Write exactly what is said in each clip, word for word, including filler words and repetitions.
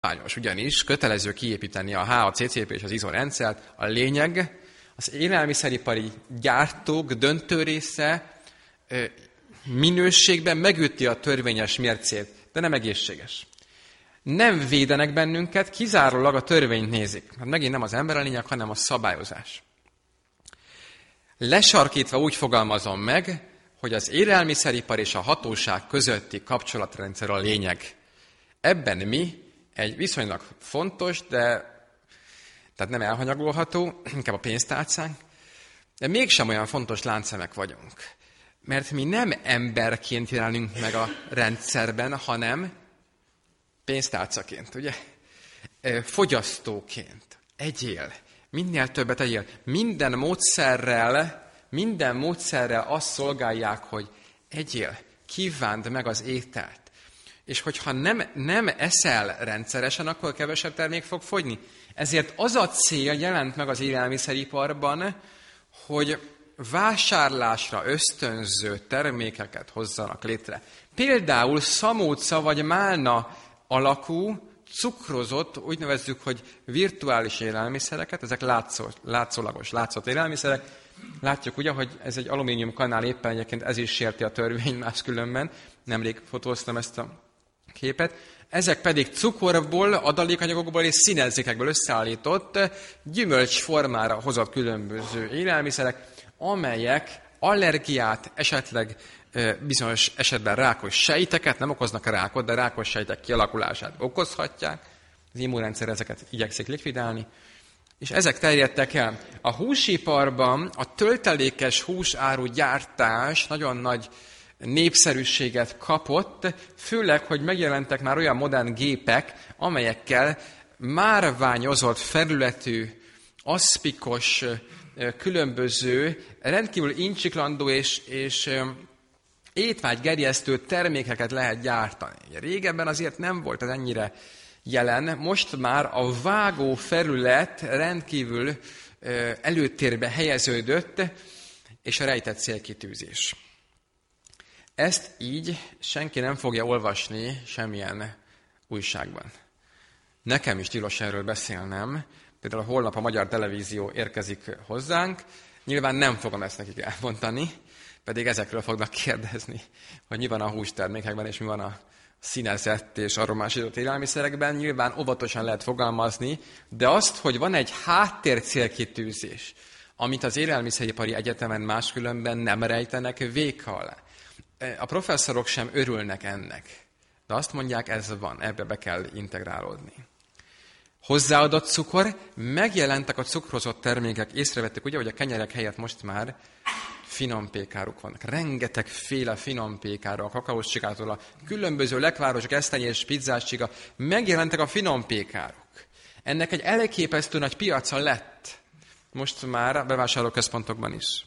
Tudományos, ugyanis kötelező kiépíteni a há á cé cé pé és az izorendszert. A lényeg, az élelmiszeripari gyártók döntő része minőségben megüti a törvényes mércét, de nem egészséges. Nem védenek bennünket, kizárólag a törvényt nézik. Hát megint nem az ember a lényeg, hanem a szabályozás. Lesarkítva úgy fogalmazom meg, hogy az élelmiszeripar és a hatóság közötti kapcsolatrendszer a lényeg. Ebben mi egy viszonylag fontos, de tehát nem elhanyagolható, inkább a pénztárcánk, de mégsem olyan fontos láncszemek vagyunk. Mert mi nem emberként jelenünk meg a rendszerben, hanem pénztárcaként, ugye? Fogyasztóként. Egyél. Minél többet egyél. Minden módszerrel, minden módszerrel azt szolgálják, hogy egyél. Kívánd meg az ételt. És hogyha nem, nem eszel rendszeresen, akkor kevesebb termék fog fogyni. Ezért az a cél jelent meg az élelmiszeriparban, hogy vásárlásra ösztönző termékeket hozzanak létre. Például szamóca vagy málna alakú, cukrozott, úgy nevezzük, hogy virtuális élelmiszereket, ezek látszó, látszólagos, látszott élelmiszerek. Látjuk ugye, hogy ez egy alumínium kanál, éppen egyébként ez is sérti a törvény máskülönben. Nemrég fotóztam ezt a képet. Ezek pedig cukorból, adalékanyagokból és színezzékekből összeállított gyümölcs formára hozott különböző élelmiszerek, amelyek allergiát, esetleg bizonyos esetben rákos sejteket, nem okoznak rákot, de rákos sejtek kialakulását okozhatják. Az immunrendszer ezeket igyekszik likvidálni. És ezek terjedtek el. A húsiparban a töltelékes húsáru gyártás nagyon nagy népszerűséget kapott, főleg, hogy megjelentek már olyan modern gépek, amelyekkel márványozott felületű, aszpikos, különböző, rendkívül incsiklandó és, és étvágygerjesztő termékeket lehet gyártani. Régebben azért nem volt ez ennyire jelen, most már a vágó felület rendkívül előtérbe helyeződött, és a rejtett célkitűzés. Ezt így senki nem fogja olvasni semmilyen újságban. Nekem is tilos erről beszélnem. Például holnap a Magyar Televízió érkezik hozzánk. Nyilván nem fogom ezt nekik elmondani, pedig ezekről fognak kérdezni, hogy mi van a hústermékekben, és mi van a színezett és aromásított élelmiszerekben. Nyilván óvatosan lehet fogalmazni, de azt, hogy van egy háttér célkitűzés, amit az élelmiszeripari egyetemen máskülönben nem rejtenek véka alá. A professzorok sem örülnek ennek, de azt mondják, ez van, ebbe be kell integrálódni. Hozzáadott cukor, megjelentek a cukrozott termékek, észrevettük ugye, hogy a kenyerek helyett most már finompékáruk vannak. Rengeteg féle finompékára, a kakaós csigától a különböző lekváros, gesztenyés, pizzás csiga, megjelentek a finompékárok. Ennek egy elképesztő nagy piaca lett most már a bevásárlóközpontokban is.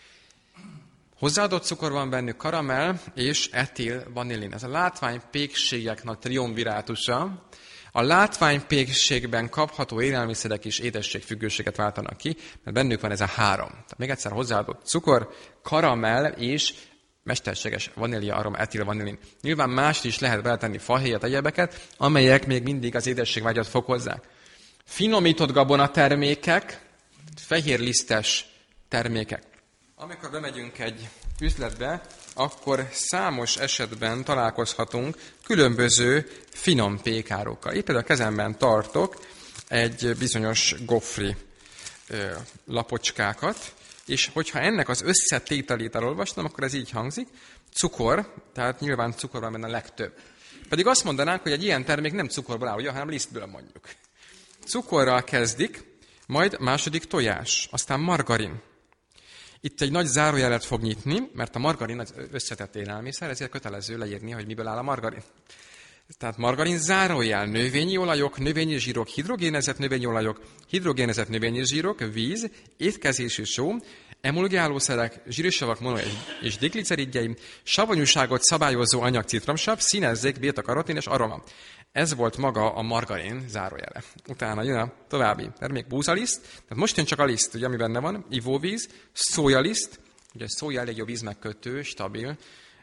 Hozzáadott cukor van bennük, karamell és etil vanillin. Ez a látványpékségeknek triumvirátusa. A látványpékségben kapható élelmiszerek is édességfüggőséget váltanak ki, mert bennük van ez a három. Tehát még egyszer hozzáadott cukor, karamell és mesterséges vanília arom, etil vanillin. Nyilván mást is lehet beletenni, fahéjat, egyebeket, amelyek még mindig az édességvágyat fokozzák. Finomított gabona termékek, fehér lisztes termékek. Amikor bemegyünk egy üzletbe, akkor számos esetben találkozhatunk különböző finom pékárokkal. Itt például a kezemben tartok egy bizonyos gofri ö, lapocskákat, és hogyha ennek az összetételét elolvastam, akkor ez így hangzik. Cukor, tehát nyilván cukor van benne a legtöbb. Pedig azt mondanánk, hogy egy ilyen termék nem cukorból áll, ugye, hanem lisztből mondjuk. Cukorral kezdik, majd második tojás, aztán margarin. Itt egy nagy zárójelet fog nyitni, mert a margarin az összetett élelmiszer, ezért kötelező leírni, hogy miből áll a margarin. Tehát margarin zárójel, növényi olajok, növényi zsírok, hidrogénezett növényi olajok, hidrogénezett növényi zsírok, víz, étkezési só, emulgálószerek, zsírsavak, mono és digliceridjeim, savanyúságot szabályozó anyag, citromsav, színezzék, béta-karotin és aroma. Ez volt maga a margarin zárójele. Utána jön a további termék, búzaliszt, tehát most jön csak a liszt, ugye, ami benne van, ivóvíz, szójaliszt, ugye szója elég jó vízmegkötő, stabil,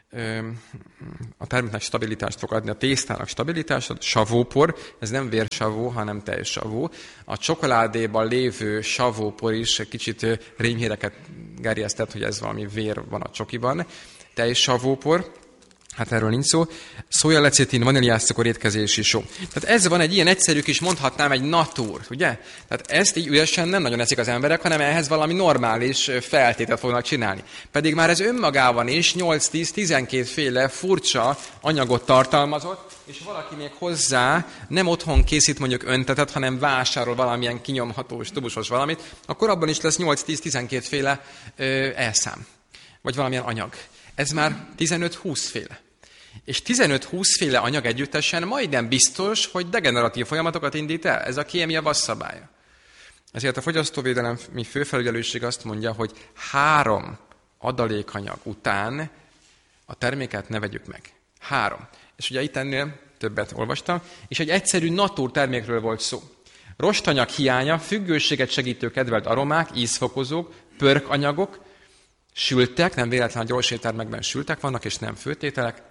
a terméknek stabilitást fog adni, a tésztának stabilitást, a savópor, ez nem vérsavó, hanem tejsavó. A csokoládéban lévő savópor is egy kicsit rémhíreket gerjesztett, hogy ez valami vér van a csokiban. Tejsavópor, hát erről nincs szó. Szójalecetin, vaníliáscukor, étkezési só. Tehát ez van egy ilyen egyszerű kis, mondhatnám, egy natúr, ugye? Tehát ezt így üresen nem nagyon eszik az emberek, hanem ehhez valami normális feltételt fognak csinálni. Pedig már ez önmagában is nyolc-tíz-tizenkét féle furcsa anyagot tartalmazott, és valaki még hozzá nem otthon készít mondjuk öntetet, hanem vásárol valamilyen kinyomhatós, tubusos valamit, akkor abban is lesz nyolc-tíz-tizenkét féle ö, elszám. Vagy valamilyen anyag. Ez már tizenöt-húsz féle. És tizenöt-húsz féle anyag együttesen majdnem biztos, hogy degeneratív folyamatokat indít el. Ez a kémia vasszabálya. Ezért a fogyasztóvédelemi főfelügyelőség azt mondja, hogy három adalékanyag után a terméket ne vegyük meg. Három. És ugye itt ennél többet olvastam, és egy egyszerű natúr termékről volt szó. Rostanyag hiánya, függőséget segítő kedvelt aromák, ízfokozók, pörkanyagok, sültek, nem véletlen a gyors éttermekben sültek vannak, és nem főtételek.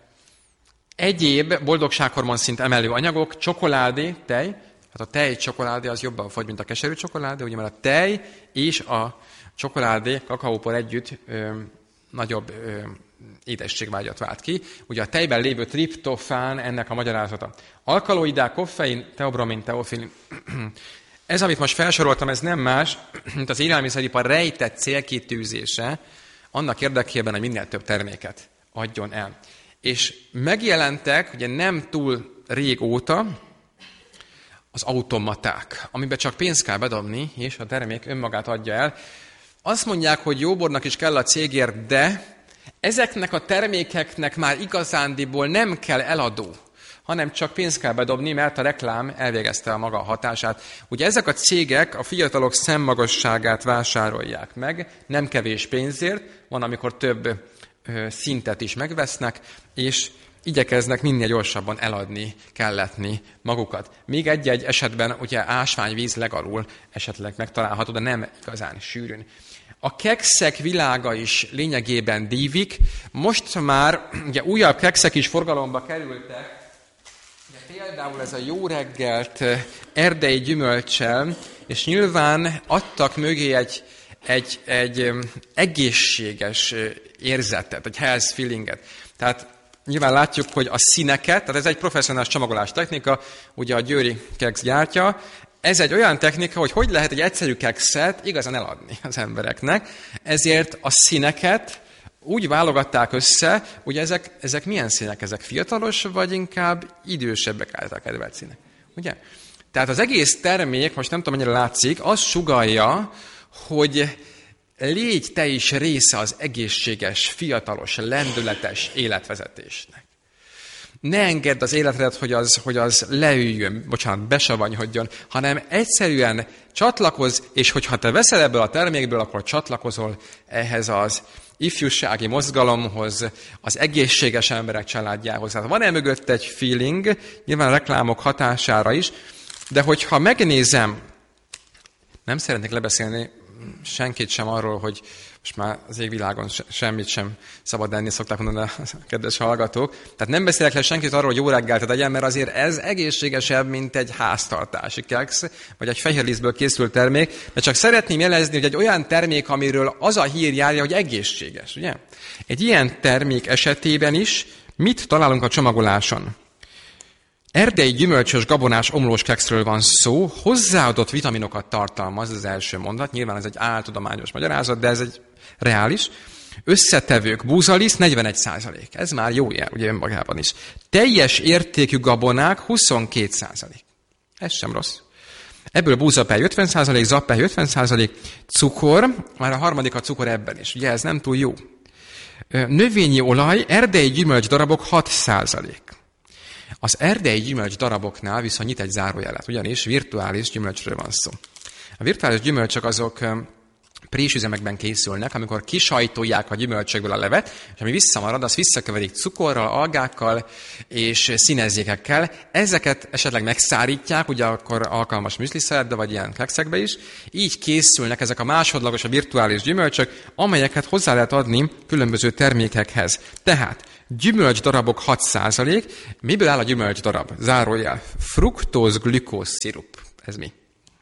Egyéb boldogsághormon szint emelő anyagok, csokoládé, tej. Hát a tej csokoládé az jobban fogy, mint a keserű csokoládé, ugye, mert a tej és a csokoládé, kakaópor együtt ö, nagyobb ö, édességvágyat vált ki. Ugye a tejben lévő triptofán ennek a magyarázata. Alkaloidák, koffein, teobromin, teofilin. Ez, amit most felsoroltam, ez nem más, mint az élelmiszeripar rejtett célkitűzése, annak érdekében, hogy minél több terméket adjon el. És megjelentek, ugye nem túl régóta, az automaták, amiben csak pénzt kell bedobni, és a termék önmagát adja el. Azt mondják, hogy jóbornak is kell a cégért, de ezeknek a termékeknek már igazándiból nem kell eladó, hanem csak pénzt kell bedobni, mert a reklám elvégezte a maga hatását. Ugye ezek a cégek a fiatalok szemmagasságát vásárolják meg, nem kevés pénzért, van, amikor több ö, szintet is megvesznek, és igyekeznek minél gyorsabban eladni, kelletni magukat. Még egy-egy esetben ugye ásványvíz legalul esetleg megtalálható, de nem igazán sűrűn. A kekszek világa is lényegében dívik. Most már ugye újabb kekszek is forgalomba kerültek. Ugye például ez a jó reggelt erdei gyümölccsel, és nyilván adtak mögé egy, egy, egy egészséges érzetet, egy health feelinget. Tehát nyilván látjuk, hogy a színeket, tehát ez egy professzionális csomagolás technika, ugye a Győri keksz gyártja. Ez egy olyan technika, hogy hogy lehet egy egyszerű kekszet igazán eladni az embereknek. Ezért a színeket úgy válogatták össze, hogy ezek, ezek milyen színek? Ezek fiatalos, vagy inkább idősebbek által kedvelt színek? Ugye? Tehát az egész termék, most nem tudom, mennyire látszik, az sugallja, hogy légy te is része az egészséges, fiatalos, lendületes életvezetésnek. Ne engedd az életedet, hogy az, hogy az leüljön, bocsánat, besavanyhodjon, hanem egyszerűen csatlakozz, és hogyha te veszel ebből a termékből, akkor csatlakozol ehhez az ifjúsági mozgalomhoz, az egészséges emberek családjához. Tehát van-e mögött egy feeling, nyilván a reklámok hatására is, de hogyha megnézem, nem szeretnék lebeszélni senkit sem arról, hogy most már az égvilágon semmit sem szabad enni, szokták mondani a kedves hallgatók. Tehát nem beszélek le senkit arról, hogy jó reggelt tegyen, mert azért ez egészségesebb, mint egy háztartási keksz, vagy egy fehérlisztből készült termék, de csak szeretném jelezni, hogy egy olyan termék, amiről az a hír járja, hogy egészséges, ugye? Egy ilyen termék esetében is mit találunk a csomagoláson? Erdei gyümölcsös gabonás omlós kekszről van szó, hozzáadott vitaminokat tartalmaz, ez az első mondat, nyilván ez egy áltudományos magyarázat, de ez egy reális. Összetevők, búzalisz negyvenegy százalék, ez már jó jel, ugye önmagában is. Teljes értékű gabonák huszonkét százalék, ez sem rossz. Ebből búzapely ötven százalék, zappely ötven százalék, cukor, már a harmadik a cukor ebben is, ugye ez nem túl jó. Növényi olaj, erdei gyümölcs darabok hat százalék. Az erdei gyümölcs daraboknál viszont nyit egy zárójelet, ugyanis virtuális gyümölcsről van szó. A virtuális gyümölcsök azok présüzemekben készülnek, amikor kisajtolják a gyümölcsökből a levet, és ami visszamarad, azt visszakeverik cukorral, algákkal és színezékekkel. Ezeket esetleg megszárítják, ugye akkor alkalmas müszliszeretbe, vagy ilyen kekszekbe is. Így készülnek ezek a másodlagos, a virtuális gyümölcsök, amelyeket hozzá lehet adni különböző termékekhez. Tehát gyümölcs darabok hat százalék. Miből áll a gyümölcs darab? Zárójel. Fruktóz-glükóz szirup. Ez mi?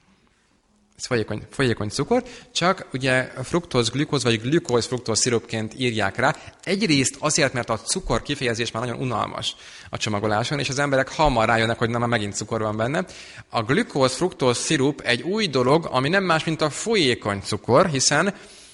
Ez folyékony, folyékony cukor, csak ugye fruktóz, glükóz vagy glükóz fruktóz szirupként írják rá. Egyrészt azért, mert a cukor kifejezés már nagyon unalmas a csomagoláson, és az emberek hamar rájönnek, hogy na, már megint cukor van benne. A glükóz fruktóz szirup egy új dolog, ami nem más, mint a folyékony cukor, hiszen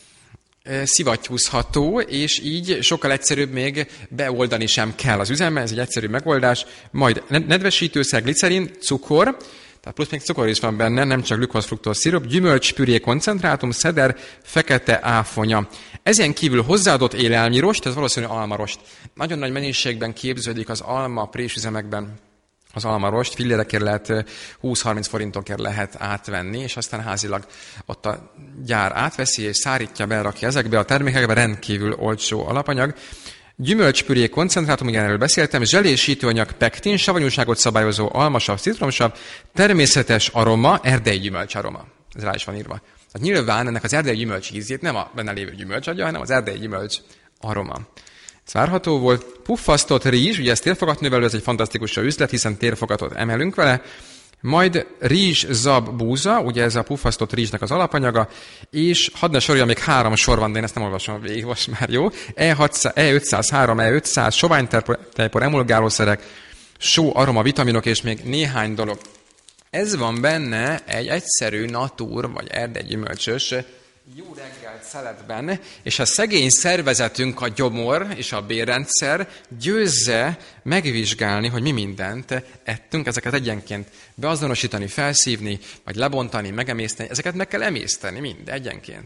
e, szivattyúzható, és így sokkal egyszerűbb még beoldani sem kell az üzembe, ez egy egyszerű megoldás. Majd nedvesítőszer, glicerin, cukor, tehát plusz még cukor is van benne, nem csak glükóz-fruktóz szirup, gyümölcspüré koncentrátum, szeder, fekete áfonya. Ezen kívül hozzáadott élelmirost, ez valószínűleg almarost. Nagyon nagy mennyiségben képződik az alma présüzemekben az almarost, fillérekért lehet, húsz-harminc forintokért lehet átvenni, és aztán házilag ott a gyár átveszi, és szárítja, berakja ezekbe a termékekbe, rendkívül olcsó alapanyag. Gyümölcspüré koncentrátum, igen, erről beszéltem, zselésítőanyag, pektin, savanyúságot szabályozó almasav, citromsav, természetes aroma, erdei gyümölcs aroma. Ez rá is van írva. Tehát nyilván ennek az erdei gyümölcs ízét nem a benne lévő gyümölcs adja, hanem az erdei gyümölcs aroma. Ez várható volt. Puffasztott rizs, ugye ez térfogatnövelő, ez egy fantasztikus üzlet, hiszen térfogatot emelünk vele. Majd rizs, zab, búza, ugye ez a puffasztott rizsnek az alapanyaga, és hadd ne sorolja, még három sor van, de én ezt nem olvasom végig, most már jó. E ötszázhárom, E ötszáz, soványtejpor, emulgálószerek, só, aroma, vitaminok, és még néhány dolog. Ez van benne egy egyszerű natúr, vagy erdei gyümölcsös, jó reggelt szeletben, és a szegény szervezetünk, a gyomor és a bérrendszer győzze megvizsgálni, hogy mi mindent ettünk, ezeket egyenként beazonosítani, felszívni, vagy lebontani, megemészteni, ezeket meg kell emészteni mind egyenként.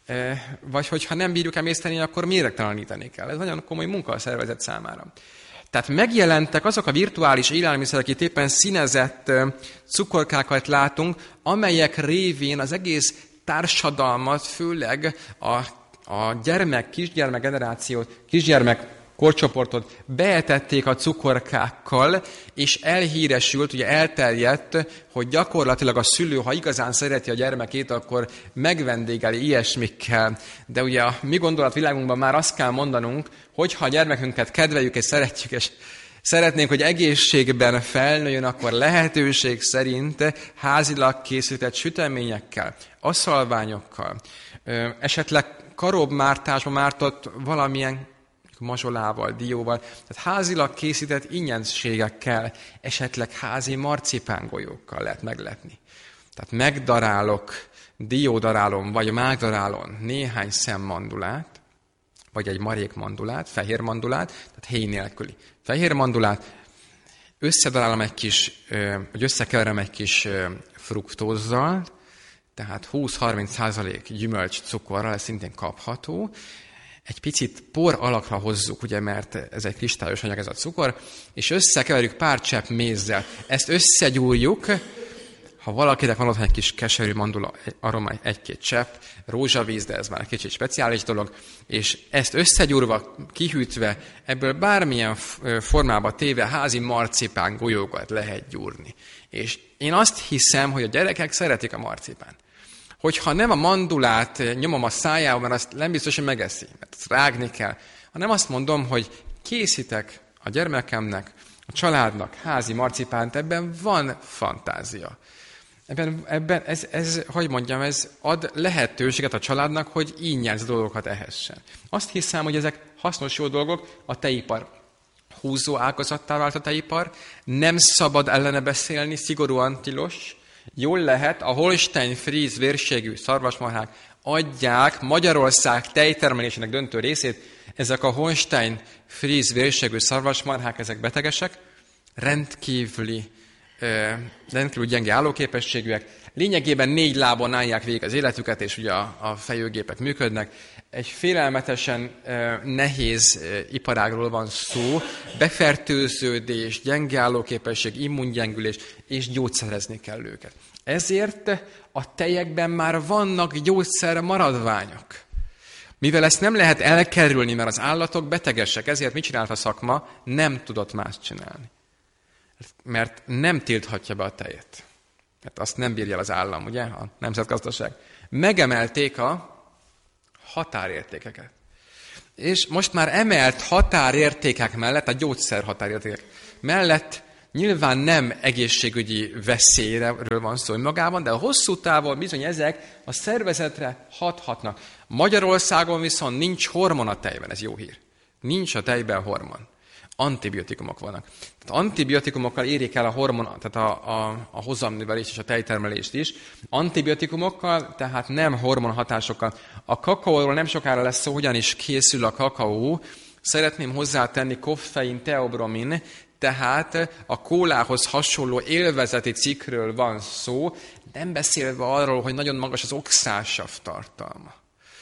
Vagy hogyha nem bírjuk emészteni, akkor méregteleníteni kell. Ez nagyon komoly munka a szervezet számára. Tehát megjelentek azok a virtuális élelmiszerek, itt éppen színezett cukorkákat látunk, amelyek révén az egész társadalmat, főleg a, a gyermek, kisgyermek generációt, kisgyermek korcsoportot beetették a cukorkákkal, és elhíresült, ugye elterjedt, hogy gyakorlatilag a szülő, ha igazán szereti a gyermekét, akkor megvendégeli ilyesmikkel. De ugye a mi gondolatvilágunkban már azt kell mondanunk, hogy ha a gyermekünket kedveljük és szeretjük, és szeretnénk, hogy egészségben felnőjön, akkor lehetőség szerint házilag készített süteményekkel, aszalványokkal, esetleg karob-mártásba mártott valamilyen mazsolával, dióval, tehát házilag készített ingyenségekkel, esetleg házi marcipángolyókkal lehet meglepni. Tehát megdarálok, diódarálom, vagy mágdarálon néhány szem mandulát, vagy egy marék mandulát, fehér mandulát, tehát héj nélküli fehér mandulát, összedarálom egy kis, vagy összekeverem egy kis fruktózzal, tehát húsz-harminc százalék gyümölcs cukorral, ez szintén kapható. Egy picit por alakra hozzuk, ugye, mert ez egy kristályos anyag, ez a cukor, és összekeverjük pár csepp mézzel. Ezt összegyúrjuk, ha valakinek van otthon egy kis keserű mandula aroma, egy-két csepp, rózsavíz, de ez már egy kicsit speciális dolog, és ezt összegyúrva, kihűtve, ebből bármilyen formába téve házi marcipán golyókat lehet gyúrni. És én azt hiszem, hogy a gyerekek szeretik a marcipán. Hogyha nem a mandulát nyomom a szájába, mert azt nem biztos, hogy megeszi, mert azt rágni kell, hanem azt mondom, hogy készítek a gyermekemnek, a családnak házi marcipánt, ebben van fantázia. Ebben, ebben ez, ez, hogy mondjam, ez ad lehetőséget a családnak, hogy ingyenc dolgokat ehessen. Azt hiszem, hogy ezek hasznos jó dolgok, a tejipar húzó ágazattá vált a tejipar, nem szabad ellene beszélni, szigorúan tilos. Jól lehet, a Holstein Fries vérségű szarvasmarhák adják Magyarország tejtermelésének döntő részét. Ezek a Holstein Fries vérségű szarvasmarhák, ezek betegesek, rendkívüli rendkívül gyenge állóképességűek, lényegében négy lábon állják végig az életüket, és ugye a, a fejőgépek működnek. Egy félelmetesen nehéz iparágról van szó, befertőződés, gyenge állóképesség, immungyengülés, és gyógyszerezni kell őket. Ezért a tejekben már vannak gyógyszer maradványok. Mivel ezt nem lehet elkerülni, mert az állatok betegesek, ezért mit csinált a szakma? Nem tudott más csinálni. Mert nem tilthatja be a tejet. Mert azt nem bírja az állam, ugye? A nemzetgazdaság. Megemelték a határértékeket. És most már emelt határértékek mellett, a gyógyszer határértékek mellett nyilván nem egészségügyi veszélyről van szó magában, de a hosszú távon bizony ezek a szervezetre hathatnak. Magyarországon viszont nincs hormon a tejben, ez jó hír. Nincs a tejben hormon. Antibiotikumok vannak. Tehát antibiotikumokkal érik el a hormon, tehát a, a, a hozamnövelést és a tejtermelést is. Antibiotikumokkal, tehát nem hormonhatásokkal. A kakaóról nem sokára lesz szó, hogyan is készül a kakaó. Szeretném hozzátenni koffein, teobromin, tehát a kólához hasonló élvezeti cikkről van szó, nem beszélve arról, hogy nagyon magas az oxálsav tartalma.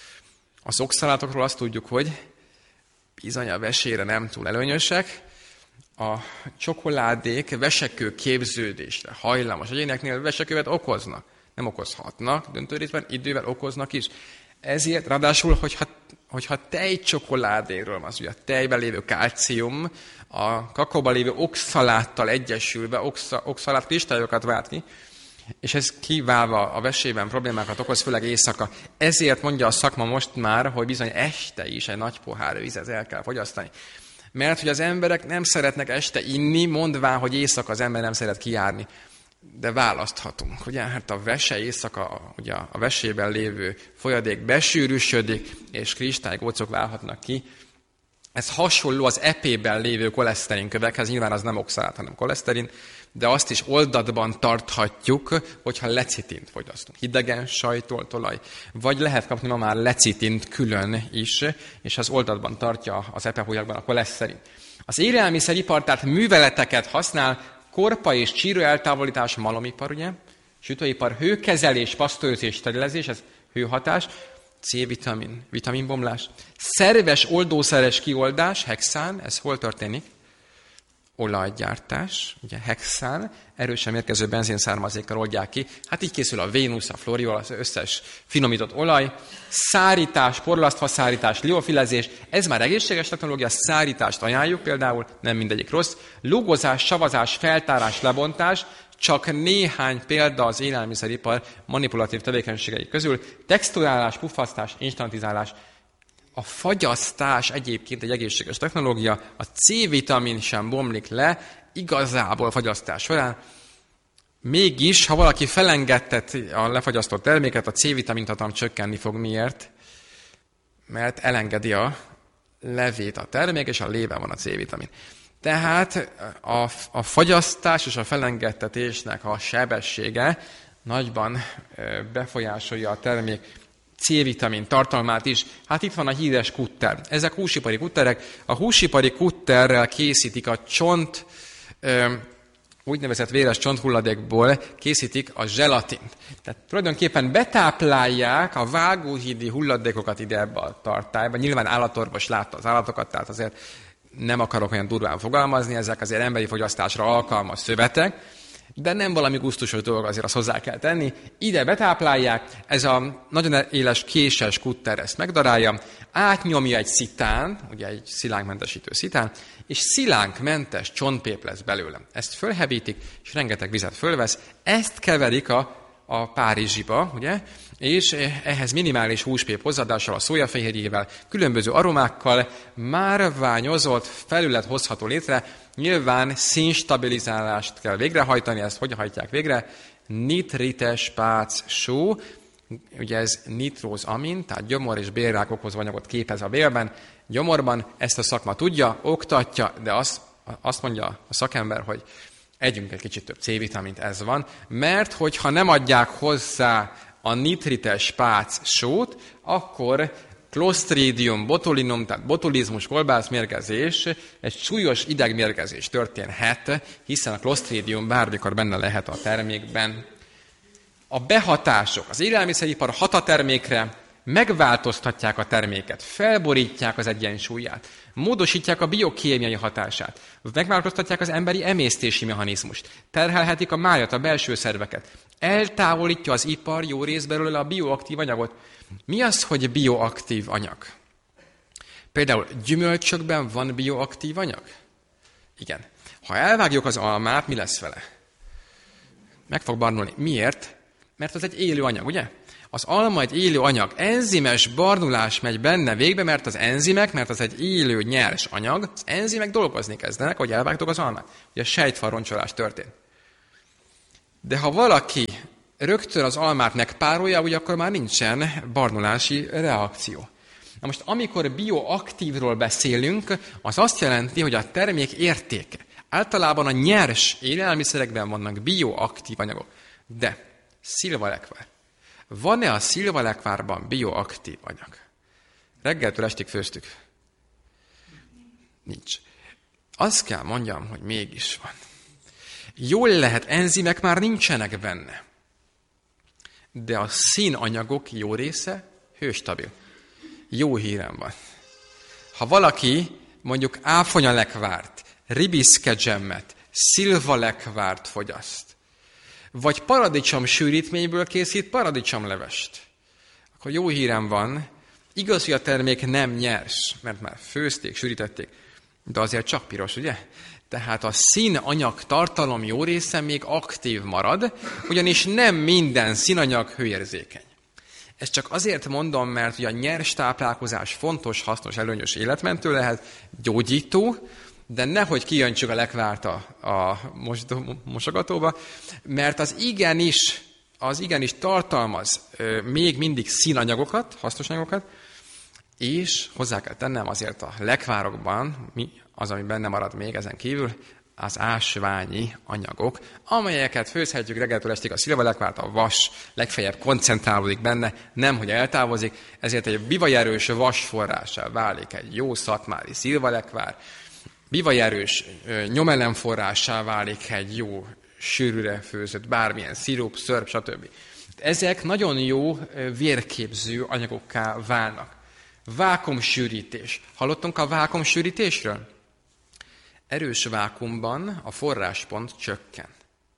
Az oxalátokról azt tudjuk, hogy bizony a vesére nem túl előnyösek, a csokoládék vesekő képződésre hajlamos egyéneknél vesekővet okoznak. Nem okozhatnak, döntő részben idővel okoznak is. Ezért, ráadásul, hogyha, hogyha tejcsokoládéről van, ugye a tejben lévő kalcium, a kakaóban lévő oxaláttal egyesülve oxa, oxalát kristályokat vált ki, és ez kiválva a vesében problémákat okoz, főleg éjszaka. Ezért mondja a szakma most már, hogy bizony este is egy nagy pohár vizet el kell fogyasztani. Mert hogy az emberek nem szeretnek este inni, mondván, hogy éjszaka az ember nem szeret kijárni. De választhatunk. Ugye? Hát a vese éjszaka, ugye a vesében lévő folyadék besűrűsödik, és kristálygócok válhatnak ki. Ez hasonló az epében lévő koleszterinkövekhez, nyilván az nem oxalát, hanem koleszterin, de azt is oldatban tarthatjuk, hogyha lecitint fogyasztunk. Hidegen sajtoltolaj. Vagy lehet kapni ma már lecitint külön is, és az oldatban tartja az epehólyagban a koleszterin. Az élelmiszeripar tehát műveleteket használ, korpa és csíru eltávolítás, malomipar, ugye? Sütőipar, hőkezelés, pasztőrzés, sterilezés, ez hőhatás, C-vitamin, vitaminbomlás, szerves oldószeres kioldás, hexán, ez hol történik? Olajgyártás, ugye hexán, erősen mérgező benzinszármazékkal oldják ki. Hát így készül a Vénusz, a Floriol, az összes finomított olaj. Szárítás, porlasztfaszárítás, liofilezés, ez már egészséges technológia, szárítást ajánljuk például, nem mindegyik rossz. Lugozás, savazás, feltárás, lebontás, csak néhány példa az élelmiszeripar manipulatív tevékenységei közül. Texturálás, puffasztás, instantizálás. A fagyasztás egyébként egy egészséges technológia, a C-vitamin sem bomlik le, igazából fagyasztás során. Mégis, ha valaki felengedtet a lefagyasztott terméket, a C-vitamin tartalom csökkenni fog. Miért? Mert elengedi a levét a termék, és a léve van a C-vitamin. Tehát a, a fagyasztás és a felengedtetésnek a sebessége nagyban befolyásolja a termék C-vitamin tartalmát is. Hát itt van a híres kutter. Ezek húsipari kutterek. A húsipari kutterrel készítik a csont, ö, úgynevezett véres csonthulladékból készítik a zselatint. Tehát tulajdonképpen betáplálják a vágóhídi hulladékokat ide ebbe a tartályba. Nyilván állatorvos látta az állatokat, tehát azért nem akarok olyan durván fogalmazni, ezek azért emberi fogyasztásra alkalmas szövetek, de nem valami gusztusos dolog, azért azt hozzá kell tenni. Ide betáplálják, ez a nagyon éles késes kutter ezt megdarálja, átnyomja egy szitán, ugye egy szilánkmentesítő szitán, és szilánkmentes csontpép lesz belőle. Ezt fölhebítik, és rengeteg vizet fölvesz, ezt keverik a, a párizsiba, ugye? És ehhez minimális húspép hozzáadással, a szójafehérjével, különböző aromákkal márványozott felület hozható létre. Nyilván színstabilizálást kell végrehajtani, ezt hogy hajtják végre? Nitrites pác só, ugye ez nitrózamin, tehát gyomor és bélrák okozó anyagot képez a bélben. Gyomorban ezt a szakma tudja, oktatja, de azt, azt mondja a szakember, hogy együnk egy kicsit több C-vitamint, ez van, mert hogyha nem adják hozzá a nitrites pác sót, akkor Clostridium botulinum, tehát botulizmus, kolbászmérgezés, egy súlyos idegmérgezés történhet, hiszen a Clostridium bármikor benne lehet a termékben. A behatások, az élelmiszeripar hat a termékre, megváltoztatják a terméket, felborítják az egyensúlyát, módosítják a biokémiai hatását, megváltoztatják az emberi emésztési mechanizmust, terhelhetik a májat, a belső szerveket, eltávolítja az ipar jó rész belőle a bioaktív anyagot. Mi az, hogy bioaktív anyag? Például gyümölcsökben van bioaktív anyag? Igen. Ha elvágjuk az almát, mi lesz vele? Meg fog barnulni. Miért? Mert az egy élő anyag, ugye? Az alma egy élő anyag. Enzimes barnulás megy benne végbe, mert az enzimek, mert az egy élő, nyers anyag, az enzimek dolgozni kezdenek, hogy elvágtuk az almát. Ugye a sejtfalroncsolás történt. De ha valaki rögtön az almát megpárolja, ugye akkor már nincsen barnulási reakció. Na most, amikor bioaktívról beszélünk, az azt jelenti, hogy a termék értéke. Általában a nyers élelmiszerekben vannak bioaktív anyagok. De szilvalekvár. Van-e a szilvalekvárban bioaktív anyag? Reggeltől estig főztük. Nincs. Azt kell mondjam, hogy mégis van. Jól lehet, enzimek már nincsenek benne. De a színanyagok jó része hőstabil. Jó hírem van. Ha valaki mondjuk áfonyalekvárt, ribiszkedzsemmet, szilvalekvárt fogyaszt, vagy paradicsom sűrítményből készít paradicsomlevest, akkor jó hírem van, igaz, hogy a termék nem nyers, mert már főzték, sűrítették, de azért csak piros, ugye? Tehát a színanyag tartalom jó része még aktív marad, ugyanis nem minden színanyag hőérzékeny. Ezt csak azért mondom, mert ugye a nyers táplálkozás fontos, hasznos, előnyös, életmentő lehet, gyógyító, de nehogy kijöntsük a lekvárt a, a mos, mosogatóba, mert az igenis, az igenis tartalmaz ö, még mindig színanyagokat, hasznos anyagokat, és hozzá kell tennem azért a lekvárokban, mi az, ami benne marad még ezen kívül, az ásványi anyagok, amelyeket főzhetjük reggeltől estig, a szilvalekvárt, a vas legfeljebb koncentrálódik benne, nem hogy eltávozik, ezért egy bivajerős vasforrássá válik egy jó szatmári szilvalekvár, bivajerős nyomelemforrássá válik egy jó sűrűre főzött bármilyen szirup, szörp, stb. Ezek nagyon jó vérképző anyagokká válnak. Vákuumsűrítés. Hallottunk a vákuumsűrítésről? Erős vákuumban a forráspont csökken.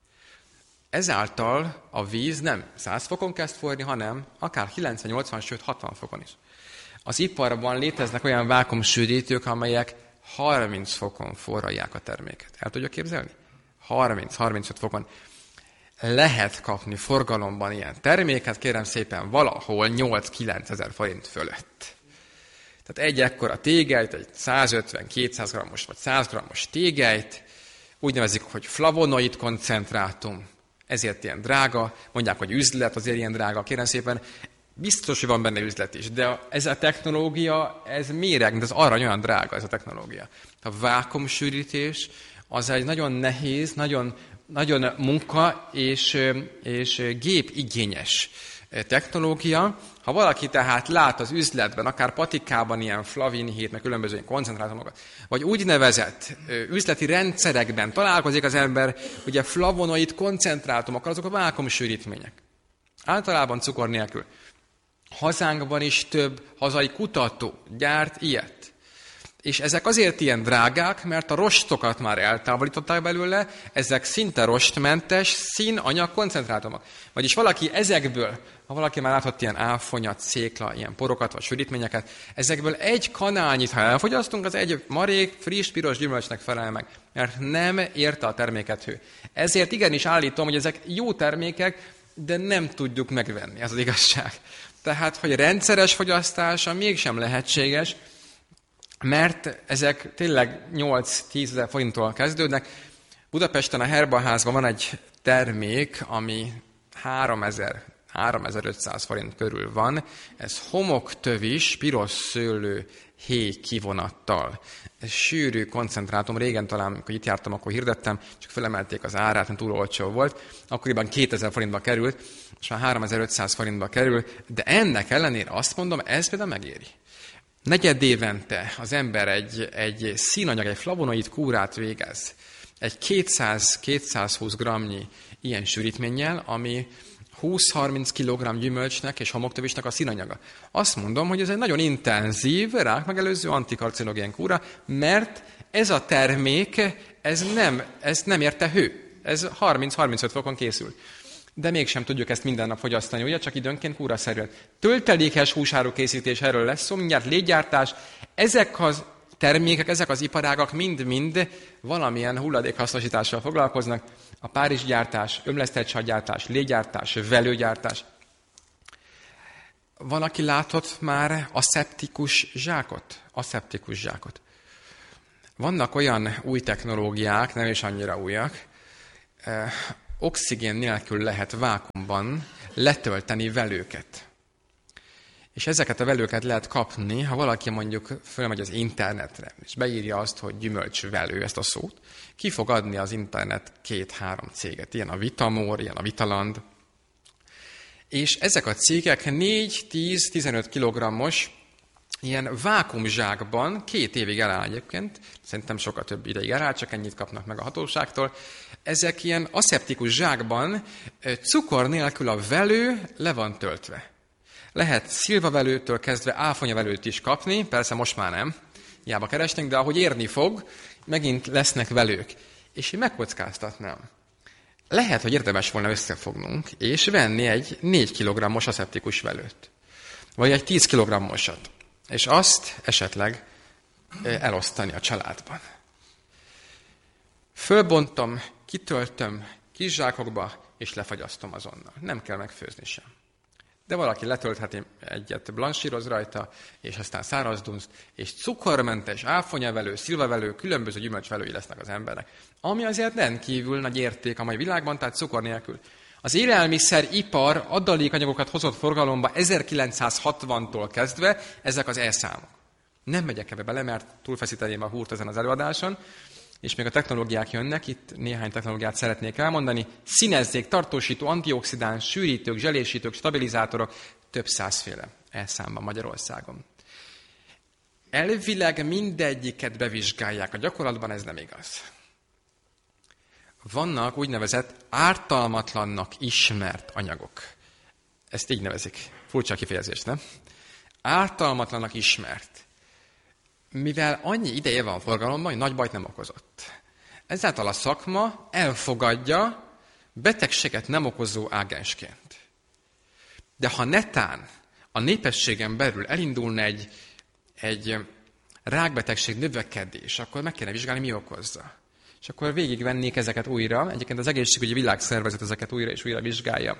Ezáltal a víz nem száz fokon kezd forni, hanem akár kilencven, nyolcvan, sőt hatvan fokon is. Az iparban léteznek olyan vákuumsűrítők, amelyek harminc fokon forralják a terméket. El tudja képzelni? harminc-harmincöt fokon. Lehet kapni forgalomban ilyen terméket, kérem szépen, valahol nyolc-kilenc ezer forint fölött. Tehát egy ekkora tégelyt, egy százötven-kétszáz grammos vagy száz grammos tégelyt, úgy nevezik, hogy flavonoid koncentrátum, ezért ilyen drága, mondják, hogy üzlet, azért ilyen drága, kérem szépen, biztos, hogy van benne üzlet is, de ez a technológia, ez méreg, de ez arany olyan drága ez a technológia. A vákuumsűrítés az egy nagyon nehéz, nagyon, nagyon munka és, és gépigényes technológia. Ha valaki tehát lát az üzletben, akár patikában ilyen flavinhét, meg különböző koncentrátumokat, vagy úgynevezett üzleti rendszerekben találkozik az ember, ugye flavonoid koncentrátumokkal, azok a vákuumsűrítmények. Általában cukor nélkül. Hazánkban is több hazai kutató gyárt ilyet. És ezek azért ilyen drágák, mert a rostokat már eltávolították belőle, ezek szinte rostmentes színanyag koncentrátumok. Vagyis valaki ezekből, ha valaki már láthat ilyen áfonyat, székla, ilyen porokat vagy sűrítményeket, ezekből egy kanálnyit, ha elfogyasztunk, az egy marék, friss, piros gyümölcsnek felel meg, mert nem érte a terméket hő. Ezért igenis állítom, hogy ezek jó termékek, de nem tudjuk megvenni, ez az igazság. Tehát, hogy rendszeres fogyasztása mégsem lehetséges, mert ezek tényleg nyolc-tízezer forinttól kezdődnek. Budapesten a Herbalházban van egy termék, ami háromezer-háromezer-ötszáz forint körül van. Ez homoktövis, piros szőlő héj kivonattal. Ez sűrű koncentrátum. Régen talán, amikor itt jártam, akkor hirdettem, csak felemelték az árát, mert túl olcsó volt. Akkoriban kétezer forintba került, és már háromezer-ötszáz forintba kerül, de ennek ellenére azt mondom, ez például megéri. negyed évente az ember egy, egy színanyag, egy flavonoid kúrát végez, egy kétszáz-kétszázhúsz grammnyi ilyen sűrítménnyel, ami húsz-harminc kilogramm gyümölcsnek és homoktövisnek a színanyaga. Azt mondom, hogy ez egy nagyon intenzív, rákmegelőző antikarcinogén kúra, mert ez a termék, ez nem, ez nem érte hő. Ez harminc-harmincöt fokon készül. De mégsem tudjuk ezt minden nap fogyasztani, ugye? Csak időnként kúraszerűen. Töltelékes húsáru készítés, erről lesz szó, mindjárt légyártás. Ezek az termékek, ezek az iparágak mind-mind valamilyen hulladékhasznosítással foglalkoznak. A párizsgyártás, ömlesztett légyártás, velőgyártás. Van, aki látott már aszeptikus zsákot? Aszeptikus zsákot. Vannak olyan új technológiák, nem is annyira újak, eh, oxigén nélkül lehet vákuumban letölteni velőket. És ezeket a velőket lehet kapni, ha valaki mondjuk fölmegy az internetre, és beírja azt, hogy gyümölcsvelő, ezt a szót, ki fog adni az internet két-három céget. Ilyen a Vitamor, ilyen a Vitaland. És ezek a cégek négy-tíz-tizenöt kilogrammos ilyen vákuumzsákban két évig eláll egyébként, szerintem sokkal több ideig eláll, csak ennyit kapnak meg a hatóságtól. Ezek ilyen aszeptikus zsákban cukor nélkül a velő le van töltve. Lehet szilvavelőtől kezdve áfonyavelőt is kapni, persze most már nem, hiába keresnénk, de ahogy érni fog, megint lesznek velők. És én megkockáztatnám. Lehet, hogy érdemes volna összefognunk, és venni egy négy kilogrammos aszeptikus velőt. Vagy egy tíz kilogrammosat. És azt esetleg elosztani a családban. Fölbontom, kitöltöm kis zsákokba, és lefagyasztom azonnal. Nem kell megfőzni sem. De valaki letöltheti egyet, blansíroz rajta, és aztán száraz dunst, és cukormentes, áfonyavelő, szilvavelő, különböző gyümölcsvelői lesznek az embernek. Ami azért rendkívül nagy érték a mai világban, tehát cukor nélkül. Az élelmiszeripar adalékanyagokat hozott forgalomba ezerkilencszázhatvantól kezdve, ezek az e-számok. Nem megyek ebbe bele, mert túlfeszíteném a húrt ezen az előadáson, és még a technológiák jönnek, itt néhány technológiát szeretnék elmondani. Színezzék, tartósító, antioxidáns, sűrítők, zselésítők, stabilizátorok, több százféle e-számban Magyarországon. Elvileg mindegyiket bevizsgálják, a gyakorlatban ez nem igaz. Vannak úgynevezett ártalmatlannak ismert anyagok. Ezt így nevezik. Furcsa kifejezés, nem? Ártalmatlannak ismert. Mivel annyi ideje van forgalomban, hogy nagy bajt nem okozott. Ezáltal a szakma elfogadja betegséget nem okozó ágensként. De ha netán a népességen belül elindulna egy, egy rákbetegség növekedés, akkor meg kéne vizsgálni, mi okozza. És akkor végigvennék ezeket újra. Egyébként az Egészségügyi Világszervezet ezeket újra és újra vizsgálja.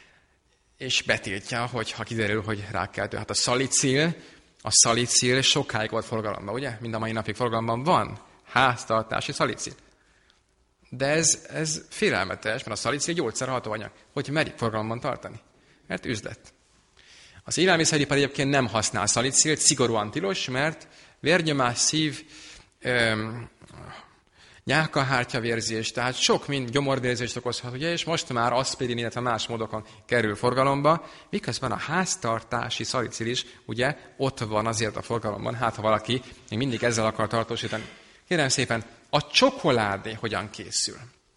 És betiltja, hogy ha kiderül, hogy rákkeltő. Hát a szalicil, a szalicil sokáig volt forgalomban, ugye? Mind a mai napig forgalomban van háztartási szalicil. De ez, ez félelmetes, mert a szalicil gyógyszerható anyag. Hogy merik forgalomban tartani? Mert üzlet. Az élelmiszeripar egyébként nem használ szalicilt, szigorúan tilos, mert vérnyomás, szív, öm, nyálkahártyavérzés, tehát sok mind gyomorvérzést okozhat, ugye, és most már aspirin, illetve más módokon kerül forgalomba, miközben a háztartási szalicil is, ugye, ott van azért a forgalomban, hát ha valaki még mindig ezzel akar tartósítani. Kérem szépen, a csokoládé hogyan készül?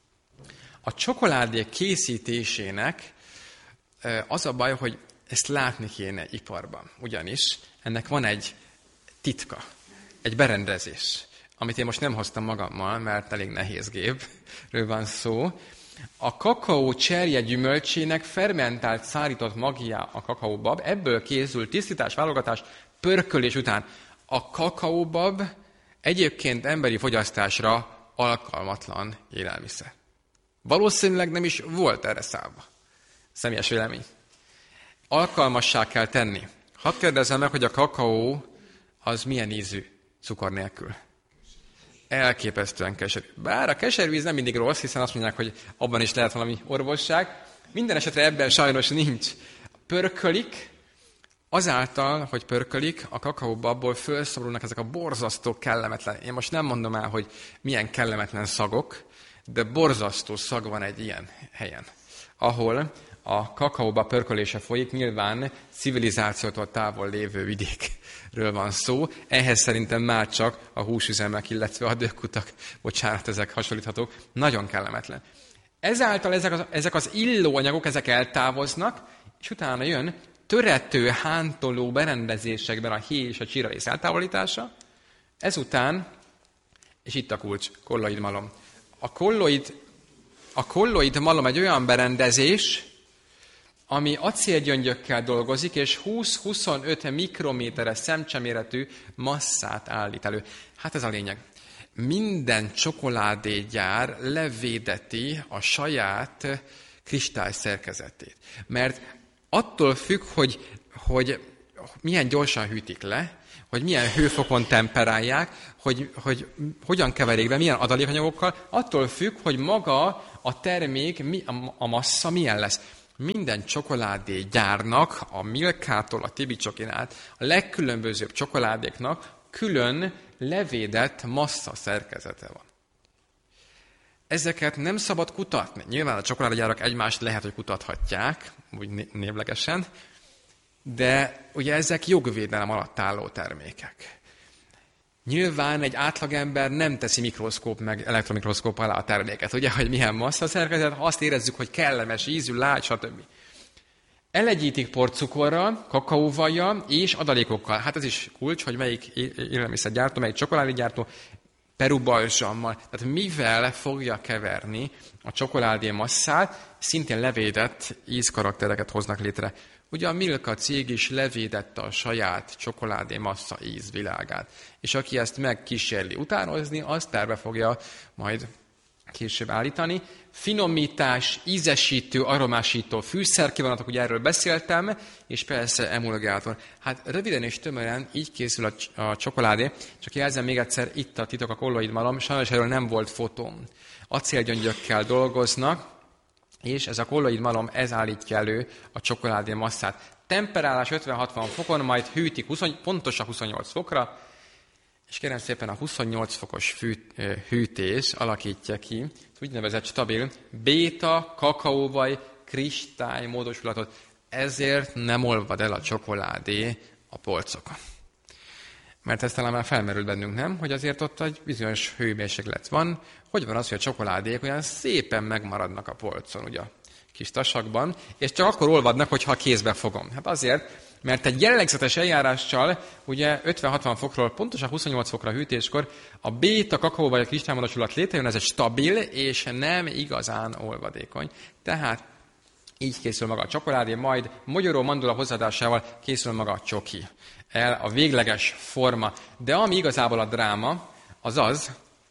A csokoládé készítésének az a baj, hogy ezt látni kéne iparban, ugyanis ennek van egy titka, egy berendezés, amit én most nem hoztam magammal, mert elég nehéz gépről van szó. A kakaó cserje gyümölcsének fermentált, szárított magja a kakaóbab, ebből készül tisztítás, válogatás, pörkölés után. A kakaóbab egyébként emberi fogyasztásra alkalmatlan élelmiszer. Valószínűleg nem is volt erre szállva. Személyes vélemény. Alkalmassá kell tenni. Hadd kérdezzem meg, hogy a kakaó az milyen ízű cukor nélkül. Elképesztően keserű. Bár a keservíz nem mindig rossz, hiszen azt mondják, hogy abban is lehet valami orvosság. Minden esetre ebben sajnos nincs. Pörkölik, azáltal, hogy pörkölik, a kakaóbabból felszabadulnak ezek a borzasztó kellemetlen. Én most nem mondom el, hogy milyen kellemetlen szagok, de borzasztó szag van egy ilyen helyen, ahol a kakaóba pörkölése folyik, nyilván civilizációtól távol lévő vidékről van szó. Ehhez szerintem már csak a húsüzemek, illetve a dögkutak, bocsánat, ezek hasonlíthatók, nagyon kellemetlen. Ezáltal ezek az, ezek az illóanyagok, ezek eltávoznak, és utána jön törető, hántoló berendezésekben a héj és a csirarész eltávolítása. Ezután, és itt a kulcs, kolloid malom. A kolloid, a kolloid malom egy olyan berendezés, ami acélgyöngyökkel dolgozik, és húsz-huszonöt mikrométeres szemcseméretű masszát állít elő. Hát ez a lényeg. Minden csokoládégyár levédeti a saját kristály szerkezetét. Mert attól függ, hogy, hogy milyen gyorsan hűtik le, hogy milyen hőfokon temperálják, hogy, hogy hogyan keverik be, milyen adalékanyagokkal, attól függ, hogy maga a termék, a massza milyen lesz. Minden csokoládégyárnak, a Milkától a Tibi Csokin át, a legkülönbözőbb csokoládéknak külön levédett massza szerkezete van. Ezeket nem szabad kutatni. Nyilván a csokoládégyárak egymást lehet, hogy kutathatják, úgy névlegesen, de ugye ezek jogvédelem alatt álló termékek. Nyilván egy átlagember nem teszi mikroszkóp meg elektromikroszkóp alá a terméket, ugye, hogy milyen massza szerkezet, azt érezzük, hogy kellemes ízű, lágy, stb. Elegyítik porcukorral, kakaóvajjal és adalékokkal. Hát ez is kulcs, hogy melyik élelmiszergyártó, melyik csokoládégyártó, perubalzsammal. Tehát mivel fogja keverni a csokoládé masszát, szintén levédett ízkaraktereket hoznak létre. Ugye a Milka cég is levédette a saját csokoládé massza ízvilágát. És aki ezt megkísérli utánozni, azt terve fogja majd később állítani. Finomítás, ízesítő, aromásító fűszerkivonatok, ugye erről beszéltem, és persze emulgátor. Hát röviden és tömören így készül a, a csokoládé, csak jelzem még egyszer, itt a titok a kolloid malom, sajnos erről nem volt fotóm. Acélgyöngyökkel dolgoznak, és ez a kolloid malom, ez állítja elő a csokoládé masszát. Temperálás ötven-hatvan fokon, majd hűtik húsz, pontosan huszonnyolc fokra, és kérem szépen a huszonnyolc fokos fűt, hűtés alakítja ki úgynevezett stabil béta, kakaóvaj, kristály módosulatot. Ezért nem olvad el a csokoládé a polcokon. Mert ez talán már felmerült bennünk, nem? Hogy azért ott egy bizonyos hőmérséklet van. Hogy van az, hogy a csokoládék olyan szépen megmaradnak a polcon, ugye a kis tasakban, és csak akkor olvadnak, hogyha a kézbe fogom. Hát azért, mert egy jellegzetes eljárással, ugye ötven-hatvan fokról, pontosan huszonnyolc fokra hűtéskor a béta, kakaó vagy a kristálymonosulat létrejön, ez egy stabil és nem igazán olvadékony. Tehát így készül maga a csokoládé, majd mogyoró mandula hozzáadásával készül maga a csoki. El a végleges forma. De ami igazából a dráma, az az,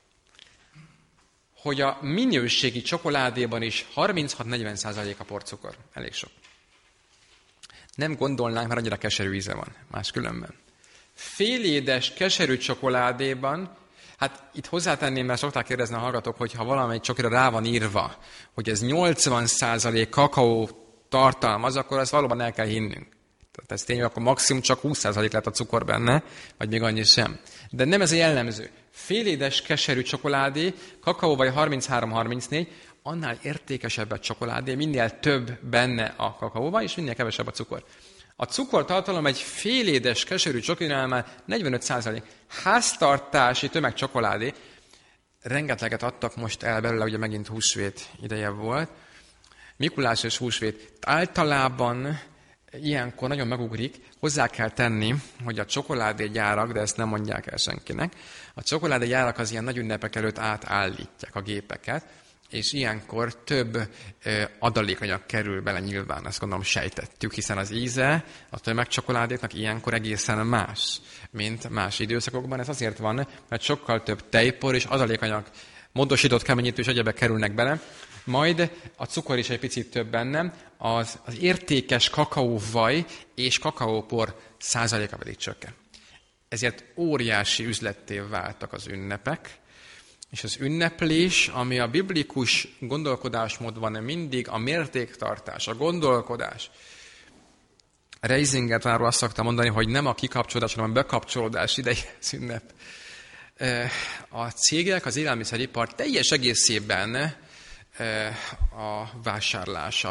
hogy a minőségi csokoládéban is harminchat-negyven százalék a porcukor. Elég sok. Nem gondolnánk, mert annyira keserű íze van máskülönben. Félédes, keserű csokoládéban, hát itt hozzátenném, mert szokták kérdezni a hallgatók, hogy ha valamelyik csokira rá van írva, hogy ez nyolcvan százalék kakaó tartalmaz, akkor ezt valóban el kell hinnünk. Tehát ez tényleg, akkor maximum csak húsz százalék lett a cukor benne, vagy még annyi sem. De nem ez a jellemző. Félédes, keserű csokoládé, kakaó vagy harminchárom-harmincnégy, annál értékesebb a csokoládé, minél több benne a kakaóban, és minél kevesebb a cukor. A cukortartalom egy félédes, keserű csokinál már negyvenöt százalék. Háztartási tömegcsokoládé. Rengeteget adtak most el belőle, ugye megint húsvét ideje volt. Mikulás és húsvét. Általában ilyenkor nagyon megugrik, hozzá kell tenni, hogy a csokoládégyárak, de ezt nem mondják el senkinek, a csokoládégyárak az ilyen nagy ünnepek előtt átállítják a gépeket, és ilyenkor több ö, adalékanyag kerül bele nyilván, ezt gondolom sejtettük, hiszen az íze a tömegcsokoládéknak ilyenkor egészen más, mint más időszakokban. Ez azért van, mert sokkal több tejpor és adalékanyag, módosított keményítő és egyebek kerülnek bele, majd a cukor is egy picit több benne, az, az értékes kakaóvaj és kakaópor százaléka pedig csökken. Ezért óriási üzletté váltak az ünnepek, és az ünneplés, ami a biblikus gondolkodásmódban mindig a mértéktartás, a gondolkodás. Reisinget arról azt szokta mondani, hogy nem a kikapcsolódás, hanem a bekapcsolódás ideje az ünnep. A cégek, az élelmiszeripar teljes egészében a vásárlás, a,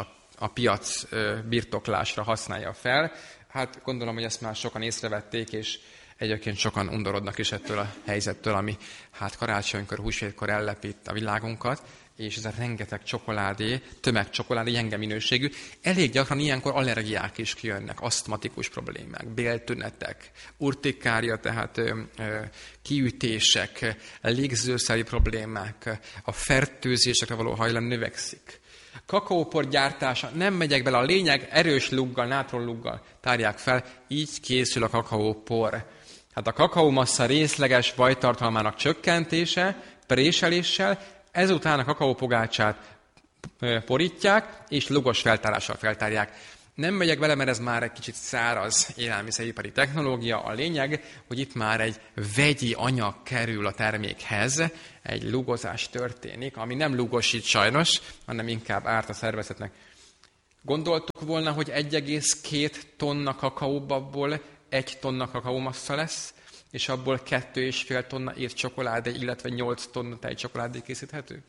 a piac birtoklásra használja fel. Hát gondolom, hogy ezt már sokan észrevették, és egyébként sokan undorodnak is ettől a helyzettől, ami hát karácsonykor, húsvétkor ellepít a világunkat, és ez a rengeteg csokoládé, tömegcsokoládé, gyenge minőségű, elég gyakran ilyenkor allergiák is kijönnek, asztmatikus problémák, béltünetek, urtikária, tehát ö, ö, kiütések, légzőszeri problémák, a fertőzésekre való hajlam növekszik. Kakaópor gyártása, nem megyek bele, a lényeg erős luggal, nátronnluggal tárják fel, így készül a kakaópor. Hát a kakaómassza részleges bajtartalmának csökkentése, préseléssel, ezután a kakaópogácsát porítják, és lugos feltárással feltárják. Nem megyek bele, mert ez már egy kicsit száraz élelmiszeripari technológia. A lényeg, hogy itt már egy vegyi anyag kerül a termékhez, egy lugozás történik, ami nem lugosít sajnos, hanem inkább árt a szervezetnek. Gondoltuk volna, hogy egy egész két tonna kakaóbabból egy tonna kakaómassza lesz, és abból kettő és fél tonna írt csokoládé, illetve nyolc tonna tejcsokoládé készíthető?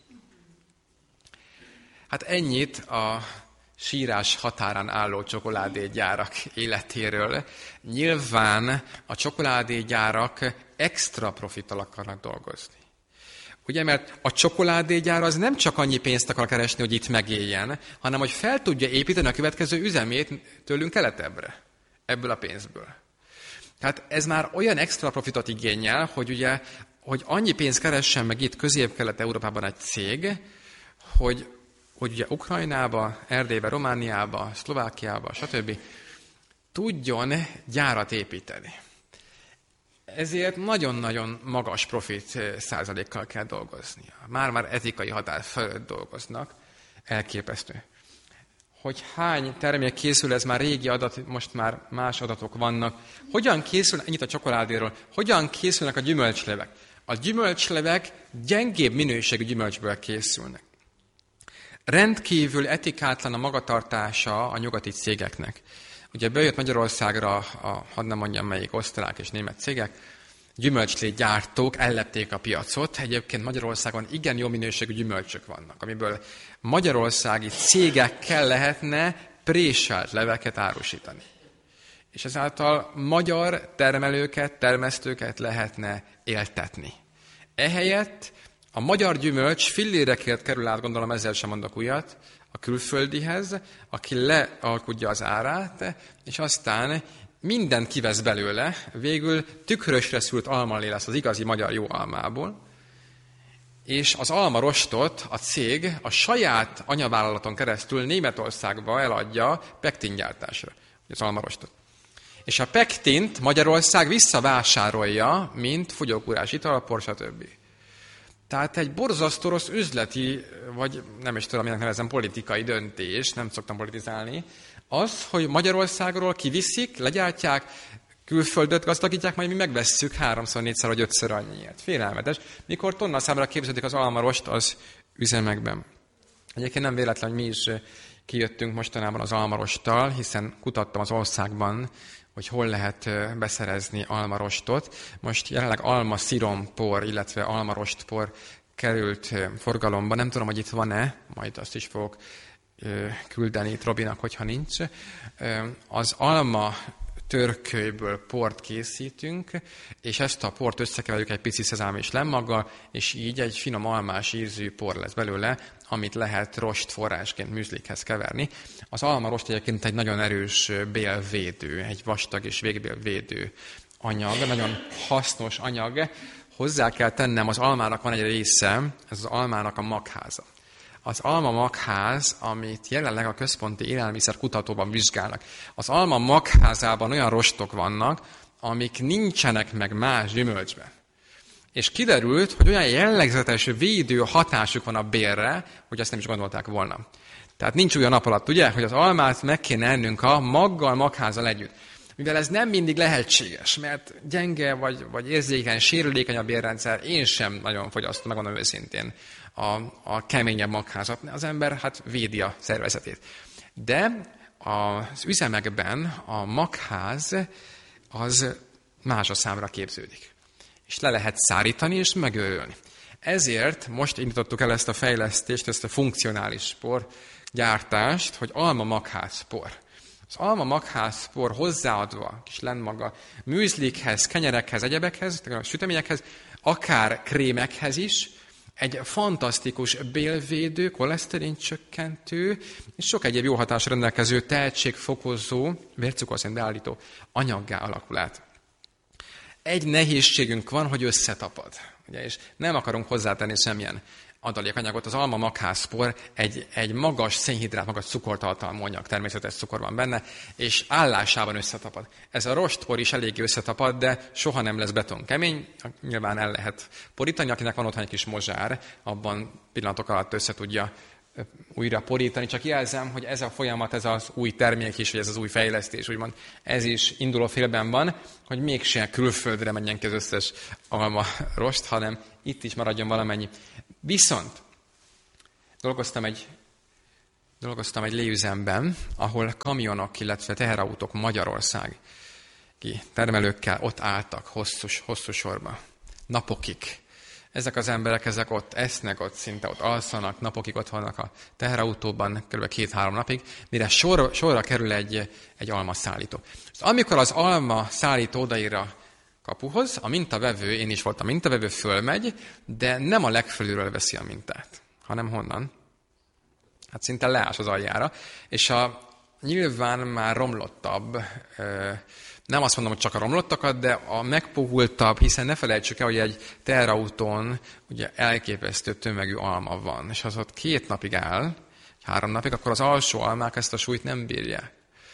Hát ennyit a sírás határán álló csokoládégyárak életéről. Nyilván a csokoládégyárak extra profittal akarnak dolgozni. Ugye, mert a csokoládégyár az nem csak annyi pénzt akar keresni, hogy itt megéljen, hanem hogy fel tudja építeni a következő üzemét tőlünk keletebbre, ebből a pénzből. Tehát ez már olyan extra profitot igényel, hogy ugye, hogy annyi pénzt keressen meg itt Közép-Kelet-Európában egy cég, hogy, hogy ugye Ukrajnába, Erdélybe, Romániába, Szlovákiába, stb. Tudjon gyárat építeni. Ezért nagyon-nagyon magas profit százalékkal kell dolgoznia. Már-már etikai határ fölött dolgoznak. Elképesztő. Hogy hány termék készül, ez már régi adat, most már más adatok vannak. Hogyan készül, ennyit a csokoládéról, hogyan készülnek a gyümölcslevek? A gyümölcslevek gyengébb minőségű gyümölcsből készülnek. Rendkívül etikátlan a magatartása a nyugati cégeknek. Ugye bejött Magyarországra, a, hadd nem mondjam melyik, osztrák és német cégek, gyümölcslé gyártók ellepték a piacot. Egyébként Magyarországon igen jó minőségű gyümölcsök vannak, amiből magyarországi cégekkel lehetne préselt leveket árusítani. És ezáltal magyar termelőket, termesztőket lehetne éltetni. Ehelyett a magyar gyümölcs fillérekért kerül át, gondolom ezzel sem mondok újat, a külföldihez, aki lealkudja az árát, és aztán mindent kivesz belőle, végül tükrösre szült almalé lesz az igazi magyar jó almából, és az almarostot a cég a saját anyavállalaton keresztül Németországba eladja pektingyártásra, az almarostot. És a pektint Magyarország visszavásárolja, mint fogyókúrás italpor, stb. Tehát egy borzasztó rossz üzleti, vagy nem is tudom, minek nevezem, politikai döntés, nem szoktam politizálni, az, hogy Magyarországról kiviszik, legyártják, külföldöt gazdagítják, majd mi megvesszük háromszor, négyszer vagy ötször annyiért. Félelmetes. Mikor tonna számra képződik az almarost az üzemekben. Egyébként nem véletlen, hogy mi is kijöttünk mostanában az almarosttal, hiszen kutattam az országban, hogy hol lehet beszerezni almarostot. Most jelenleg alma szirompor, illetve almarostpor került forgalomba. Nem tudom, hogy itt van-e, majd azt is fogok küldeni itt Robinak, hogyha nincs. Az alma törkölyből port készítünk, és ezt a port összekeverjük egy pici szezám és lemmaggal, és így egy finom almás ízű por lesz belőle, amit lehet rostforrásként műzlikhez keverni. Az almarost egyébként egy nagyon erős bélvédő, egy vastag és végbélvédő anyag, nagyon hasznos anyag. Hozzá kell tennem, az almának van egy része, ez az almának a magháza. Az alma magház, amit jelenleg a Központi Élelmiszerkutatóban vizsgálnak. Az alma magházában olyan rostok vannak, amik nincsenek meg más gyümölcsben. És kiderült, hogy olyan jellegzetes védő hatásuk van a bélre, hogy ezt nem is gondolták volna. Tehát nincs olyan nap alatt, ugye, hogy az almát meg kéne ennünk a maggal, magházzal együtt. Mivel ez nem mindig lehetséges, mert gyenge vagy, vagy érzékeny, sérülékeny a bélrendszer, én sem nagyon fogyasztom, megmondom őszintén, a, a keményebb magházat. Az ember hát védi a szervezetét. De az üzemekben a magház az más a számra képződik. És le lehet szárítani és megőrölni. Ezért most indítottuk el ezt a fejlesztést, ezt a funkcionális por gyártást, hogy alma-makhászpor. Az alma-makhászpor hozzáadva, kis lennmaga, műzlikhez, kenyerekhez, egyebekhez, süteményekhez, akár krémekhez is, egy fantasztikus bélvédő, koleszterin csökkentő, és sok egyéb jó hatásra rendelkező, tehetségfokozó, vércukorszint beállító anyaggá alakul át. Egy nehézségünk van, hogy összetapad. Ugye, és nem akarunk hozzátenni semmilyen adalékanyagot. Az alma-makhászpor egy, egy magas szénhidrát, magas cukortartalmú anyag, természetes cukor van benne, és állásában összetapad. Ez a rostpor is eléggé összetapad, de soha nem lesz betonkemény. Nyilván el lehet porítani, akinek van otthon egy kis mozsár, abban pillanatok alatt össze tudja újra porítani. Csak jelzem, hogy ez a folyamat, ez az új termék is, vagy ez az új fejlesztés, úgymond, ez is induló félben van, hogy mégse külföldre menjen ki az összes alma rost, hanem itt is maradjon valamennyi. Viszont dolgoztam egy, dolgoztam egy léüzemben, ahol kamionok, illetve teherautók Magyarországi termelőkkel ott álltak hosszú, hosszú sorba, napokig. Ezek az emberek, ezek ott esznek, ott szinte ott alszanak, napokig ott vannak a teherautóban, kb. két-három napig, mire sor, sorra kerül egy, egy almaszállító. Amikor az alma szállító odaír a kapuhoz, a mintavevő, én is voltam mintavevő, fölmegy, de nem a legfölülről veszi a mintát, hanem honnan? Hát szinte leás az aljára, és a nyilván már romlottabb, nem azt mondom, hogy csak a romlottakat, de a megpuhultabb, hiszen ne felejtsük el, hogy egy teherautón ugye elképesztő tömegű alma van, és az ott két napig áll, három napig, akkor az alsó almák ezt a súlyt nem bírják.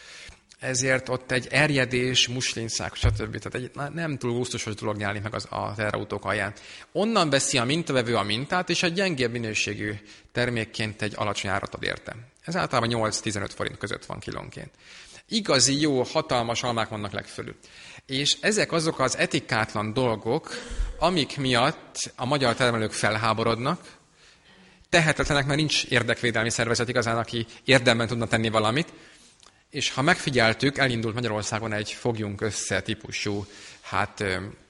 Ezért ott egy erjedés, muslinszák, stb. Tehát egy nem túl gusztusos dolog nyálni meg az, a teherautók alján. Onnan veszi a mintavevő a mintát, és egy gyengébb minőségű termékként egy alacsony árat ad érte. Ez általában nyolc-tizenöt forint között van kilónként. Igazi, jó, hatalmas almák vannak legfölül. És ezek azok az etikátlan dolgok, amik miatt a magyar termelők felháborodnak, tehetetlenek, mert nincs érdekvédelmi szervezet igazán, aki érdemben tudna tenni valamit, és ha megfigyeltük, elindult Magyarországon egy fogjunk össze típusú hát,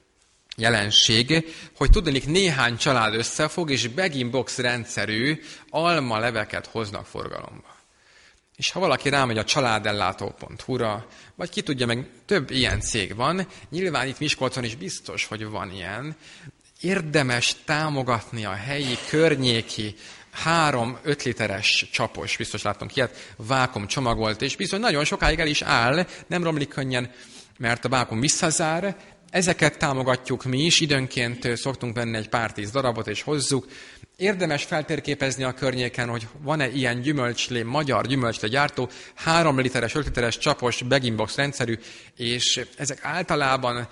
jelenség, hogy tudnék néhány család összefog, és bag-in-box rendszerű almaleveket hoznak forgalomba. És ha valaki rámegy a családellátó pont hu-ra, vagy ki tudja, meg több ilyen cég van, nyilván itt Miskolcon is biztos, hogy van ilyen, érdemes támogatni a helyi, környéki, három-öt literes csapos, biztos láttunk ilyet, vákum csomagolt, és bizony nagyon sokáig el is áll, nem romlik könnyen, mert a vákum visszazár. Ezeket támogatjuk mi is, időnként szoktunk venni egy pár tíz darabot, és hozzuk. Érdemes feltérképezni a környéken, hogy van-e ilyen gyümölcslé, magyar gyümölcslé gyártó, három literes, öt literes csapos, bag-in-box rendszerű, és ezek általában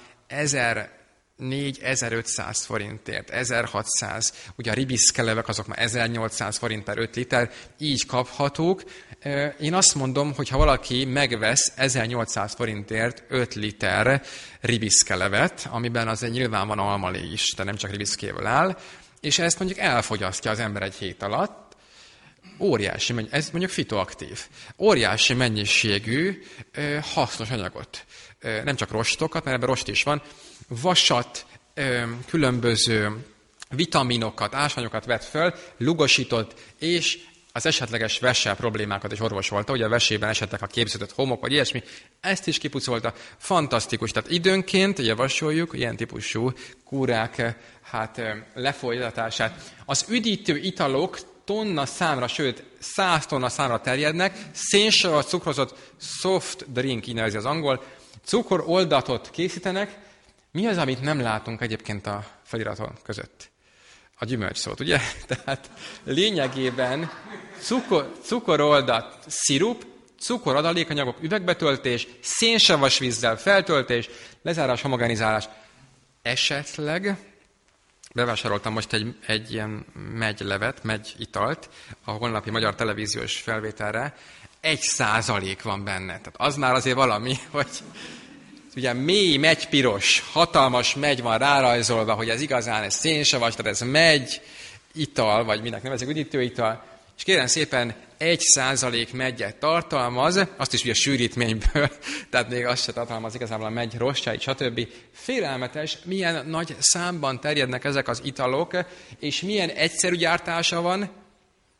ezernégy-ezerötszáz forintért, ezerhatszáz, ugye a ribiszkelevek azok már ezernyolcszáz forint per öt liter, így kaphatók. Én azt mondom, hogy ha valaki megvesz ezernyolcszáz forintért öt liter ribiszkelevet, amiben azért nyilván van almalé is, de nem csak ribiszkével áll, és ezt mondjuk elfogyasztja az ember egy hét alatt, óriási, ez mondjuk fitoaktív, óriási mennyiségű hasznos anyagot. Nem csak rostokat, mert ebben rost is van, vasat, különböző vitaminokat, ásványokat vett föl, lugosított, és az esetleges vessel problémákat is orvosolta, ugye a vesében esetleg a képződött homok, vagy ilyesmi, ezt is kipucolta. Fantasztikus. Tehát időnként javasoljuk ilyen típusú kúrák hát, lefolytatását. Az üdítő italok tonna számra, sőt, száz tonna számra terjednek, szénsavat, cukrozott soft drink, így nevezi az angol, cukoroldatot készítenek. Mi az, amit nem látunk egyébként a feliraton között? A gyümölcs szót, ugye? Tehát lényegében cukor, cukoroldat, szirup, cukoradalékanyagok, üvegbetöltés, szénsavas vízzel feltöltés, lezárás, homogenizálás. Esetleg bevásároltam most egy, egy ilyen megylevet, megyitalt a honlapi magyar televíziós felvételre. Egy százalék van benne. Tehát az már azért valami, hogy ugye mély, megypiros, hatalmas megy van rárajzolva, hogy ez igazán ez szénsavas, tehát ez megy ital, vagy minek nevezik, üdítőital, és kérem szépen egy százalék megyet tartalmaz, azt is ugye sűrítményből, tehát még azt se tartalmaz igazából a megy rostjait, stb. Félelmetes, milyen nagy számban terjednek ezek az italok, és milyen egyszerű gyártása van,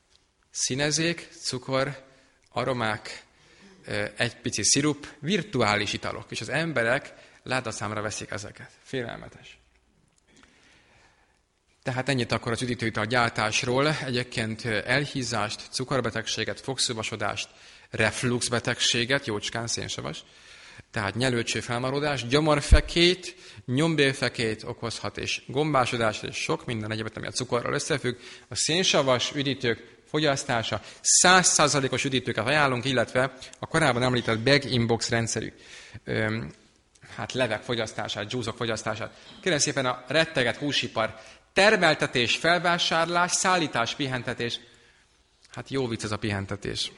Színezék, cukor, aromák, egy pici szirup, virtuális italok. És az emberek ládaszámra veszik ezeket. Félelmetes. Tehát ennyit akkor az üdítőital gyártásról. Egyébként elhízást, cukorbetegséget, fogszúvasodást, refluxbetegséget, jócskán szénsavas, tehát nyelőcső felmarodás, gyomorfekét, nyombélfekét okozhat, és gombásodás, és sok minden egyébként, ami a cukorral összefügg. A szénsavas üdítők fogyasztása, száz százalékos üdítőket ajánlunk, illetve a korábban említett bag-in-box rendszerű öm, hát levek fogyasztását, dzsúzok fogyasztását. Kérem szépen a retteget húsipar, termeltetés, felvásárlás, szállítás, pihentetés. Hát jó vicc ez a pihentetés.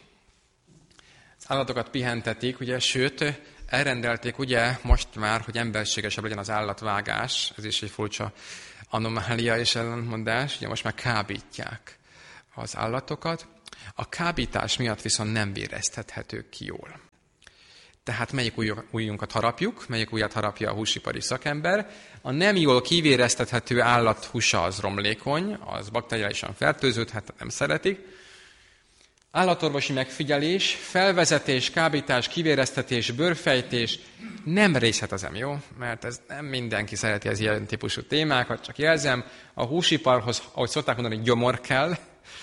Az állatokat pihentetik, ugye, sőt, elrendelték ugye most már, hogy emberségesebb legyen az állatvágás, ez is egy furcsa anomália és ellentmondás, ugye most már kábítják az állatokat. A kábítás miatt viszont nem véreztethetők ki jól. Tehát melyik ujjunkat harapjuk, melyik ujjat harapja a húsipari szakember. A nem jól kivéreztethető állat húsa az romlékony, az bakteriálisan fertőződhet, nem szeretik. Állatorvosi megfigyelés, felvezetés, kábítás, kivéreztetés, bőrfejtés nem részletezem, jó? Mert ez nem mindenki szereti az ilyen típusú témákat, csak jelzem, a húsiparhoz, ahogy szokták mondani, gyomor kell,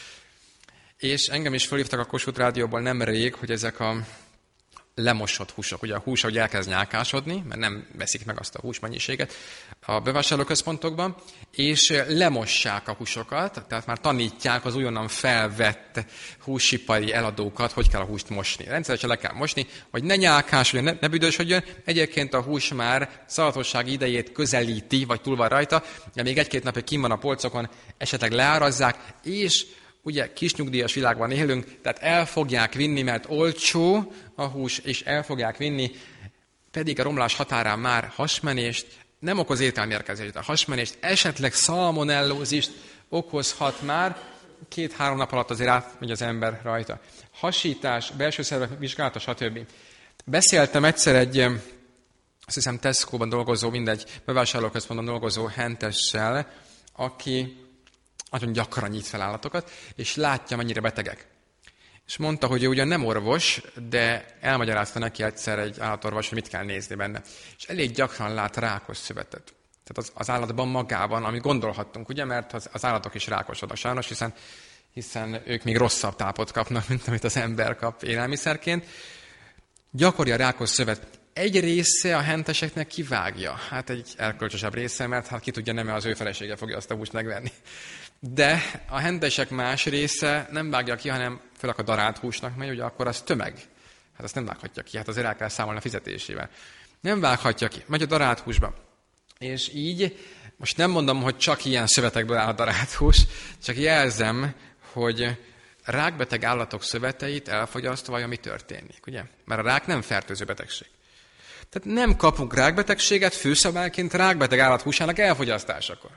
és engem is felhívtak a Kossuth Rádióból nemrég, hogy ezek a lemosott húsok. Ugye a hús, hogy elkezd nyálkásodni, mert nem veszik meg azt a húsmennyiséget a bevásárlóközpontokban, és lemossák a húsokat, tehát már tanítják az újonnan felvett húsipari eladókat, hogy kell a húst mosni. Rendszeresen le kell mosni, hogy ne nyálkásodjon, ne, ne büdösödjön. Egyébként a hús már szavatossági idejét közelíti, vagy túl van rajta, de még egy-két napig kim van a polcokon, esetleg leárazzák, és ugye kisnyugdíjas világban élünk, tehát el fogják vinni, mert olcsó a hús, és el fogják vinni, pedig a romlás határán már hasmenést, nem okoz ételmérgezést, a hasmenést, esetleg szalmonellózist okozhat már, két-három nap alatt azért átmegy az ember rajta. Hasítás, belső szervek vizsgálata, stb. Beszéltem egyszer egy, azt hiszem Tesco-ban dolgozó, mindegy, bevásárlóközpontban dolgozó hentessel, aki nagyon gyakran nyit fel állatokat, és látja, mennyire betegek. És mondta, hogy ő ugyan nem orvos, de elmagyarázta neki egyszer egy állatorvos, hogy mit kell nézni benne. És elég gyakran lát rákos szövetet. Tehát az, az állatban magában, amit gondolhattunk, ugye, mert az, az állatok is rákosodnak sajnos, hiszen, hiszen ők még rosszabb tápot kapnak, mint amit az ember kap élelmiszerként. Gyakori a rákos szövet. Egy része a henteseknek kivágja. Hát egy erkölcsösebb része, mert hát ki tudja, nem az ő felesége fogja azt a húst megvenni. De a hentesek más része nem vágja ki, hanem főleg a darált húsnak megy, ugye akkor az tömeg. Hát azt nem vághatja ki, hát azért el kell számolni a fizetésével. Nem vághatja ki, megy a darált húsba. És így, most nem mondom, hogy csak ilyen szövetekből áll a darált hús, csak jelzem, hogy rákbeteg állatok szöveteit elfogyasztva, mi történik, ugye? Mert a rák nem fertőző betegség. Tehát nem kapunk rákbetegséget főszabályként rákbeteg állat húsának elfogyasztásakor.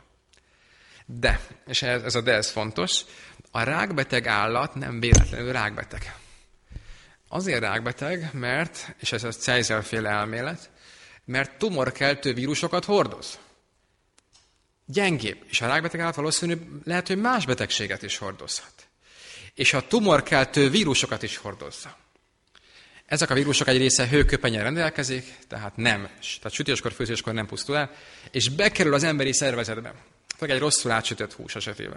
De, és ez, ez a de ez fontos, a rákbeteg állat nem véletlenül rákbeteg. Azért rákbeteg, mert, és ez a Zeiser-féle elmélet, mert tumorkeltő vírusokat hordoz. Gyengébb. És a rákbeteg állat valószínű lehet, hogy más betegséget is hordozhat. És a tumorkeltő vírusokat is hordozza. Ezek a vírusok egy része hőköpennyel rendelkezik, tehát nem, tehát sütéskor, főzéskor nem pusztul el, és bekerül az emberi szervezetbe. Főleg egy rosszul átsütött hús esetében.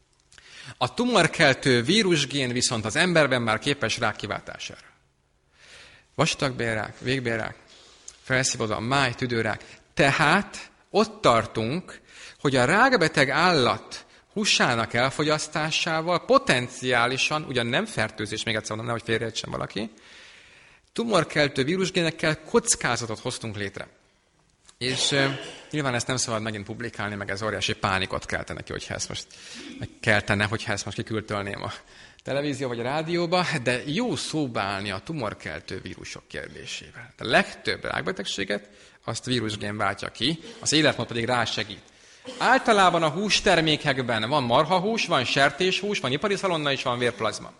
A tumorkeltő vírusgén viszont az emberben már képes rák kiváltására. Vastagbélrák, végbélrák, felszívódva a máj, tüdőrák. Tehát ott tartunk, hogy a rákbeteg állat húsának elfogyasztásával potenciálisan, ugyan nem fertőzés, még egyszer mondom, nehogy félreértsen valaki, tumorkeltő vírusgénekkel kockázatot hoztunk létre. És uh, nyilván ezt nem szabad megint publikálni, meg ez óriási pánikot keltene ki, hogyha ezt most meg keltene, hogyha ezt most kiküldtölném a televízió vagy a rádióba, de jó szóba állni a tumorkeltő vírusok kérdésével. A legtöbb rákbetegséget azt vírusgén váltja ki, az életmód pedig rásegít. Általában a hústermékekben van marhahús, van sertéshús, van ipari szalonna és van vérplazma.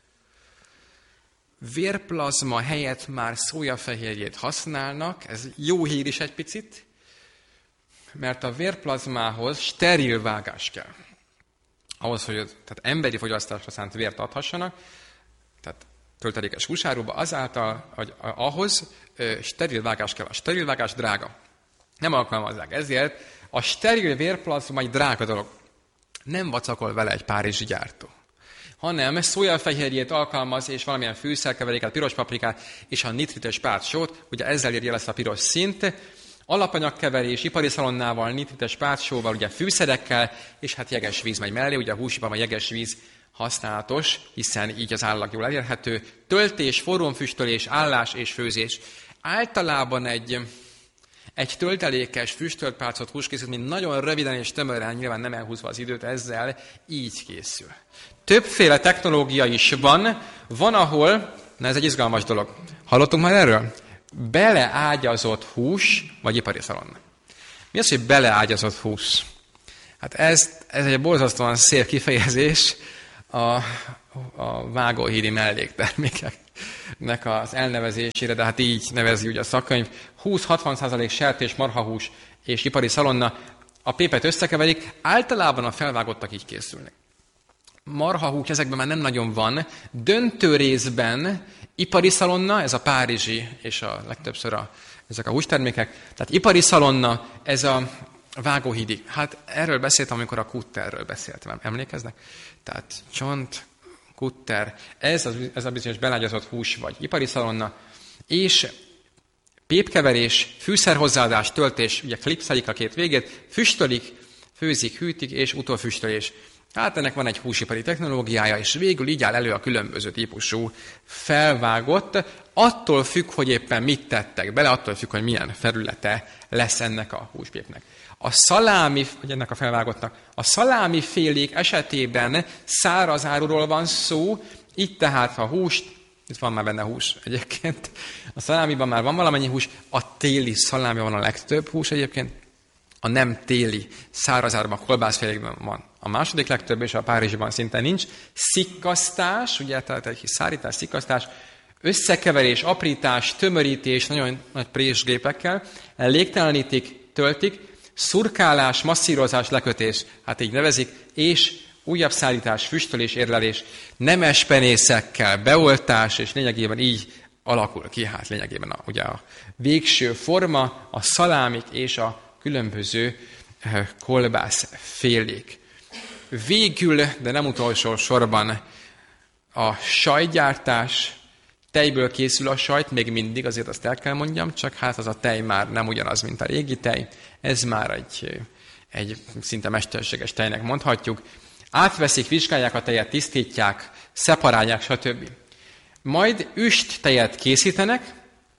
Vérplazma helyett már szójafehérjét használnak, ez jó hír is egy picit, mert a vérplazmához steril vágás kell. ahhoz, hogy tehát emberi fogyasztásra szánt vért adhassanak, tehát töltelékes húsáruba, azáltal, hogy ahhoz steril vágás kell. A steril vágás drága. Nem alkalmazzák. Ezért a steril vérplazma egy drága dolog. Nem vacakol vele egy párizsi gyártó, hanem szójafehérjét alkalmaz, és valamilyen fűszerkeveréket, piros paprikát, és a nitrites pártsót, ugye ezzel érje lesz a piros szint, alapanyagkeverés, ipari szalonnával, nitrites pártsóval, ugye fűszerekkel, és hát jeges víz megy mellé, ugye a húsiparban a jeges víz használatos, hiszen így az állag jól elérhető. Töltés, forrónfüstölés, állás és főzés. Általában egy, egy töltelékes füstölt pálcot húskészítmény nagyon röviden és tömören, nyilván nem elhúzva az időt, ezzel így készül. Többféle technológia is van. Van, ahol, na ez egy izgalmas dolog. Hallottunk már erről? Beleágyazott hús, vagy ipari szalonna. Mi az, hogy beleágyazott hús? Hát ez, ez egy borzasztóan szép kifejezés a, a vágóhídi melléktermékeknek az elnevezésére, de hát így nevezi ugye a szakkönyv. húsz-hatvan százalék sertés, marhahús és ipari szalonna. A pépet összekeverik, általában a felvágottak így készülnek. Marhahús ezekben már nem nagyon van. Döntő részben ipari szalonna, ez a párizsi, és a legtöbbször a, ezek a hústermékek. Tehát ipari szalonna, ez a vágóhídi. Hát erről beszéltem, amikor a kutterről beszéltem. Emlékeznek? Tehát csont, kutter, ez, az, ez a bizonyos belágyazott hús vagy ipari szalonna, és pépkeverés, fűszerhozzáadás, töltés, ugye klipszelik a két végét, füstölik, főzik, hűtik, és utófüstölés. Hát ennek van egy húsipari technológiája, és végül így áll elő a különböző típusú felvágott. Attól függ, hogy éppen mit tettek bele, attól függ, hogy milyen felülete lesz ennek a húspépnek. A szalámi, vagy ennek a felvágottnak, a szalámi félék esetében száraz áruról van szó, itt tehát a húst, itt van már benne hús egyébként, a szalámiban már van valamennyi hús, a téli szalámi van a legtöbb hús egyébként, a nem téli szárazárban, a kolbászfélékben van a második legtöbb, és a párizsiban szinte nincs. Szikkasztás, ugye, tehát egy kis szárítás, szikkasztás, összekeverés, aprítás, tömörítés, nagyon nagy présgépekkel, légtelenítik, töltik, szurkálás, masszírozás, lekötés, hát így nevezik, és újabb szállítás, füstölés, érlelés, nemes penészekkel, beoltás, és lényegében így alakul ki, hát lényegében a, ugye a végső forma, a szalámik és a különböző kolbászfélék. Végül, de nem utolsó sorban a sajtgyártás, tejből készül a sajt, még mindig, azért azt el kell mondjam, csak hát az a tej már nem ugyanaz, mint a régi tej. Ez már egy, egy szinte mesterséges tejnek mondhatjuk. Átveszik, vizsgálják a tejet, tisztítják, szeparálják, stb. Majd üst tejet készítenek,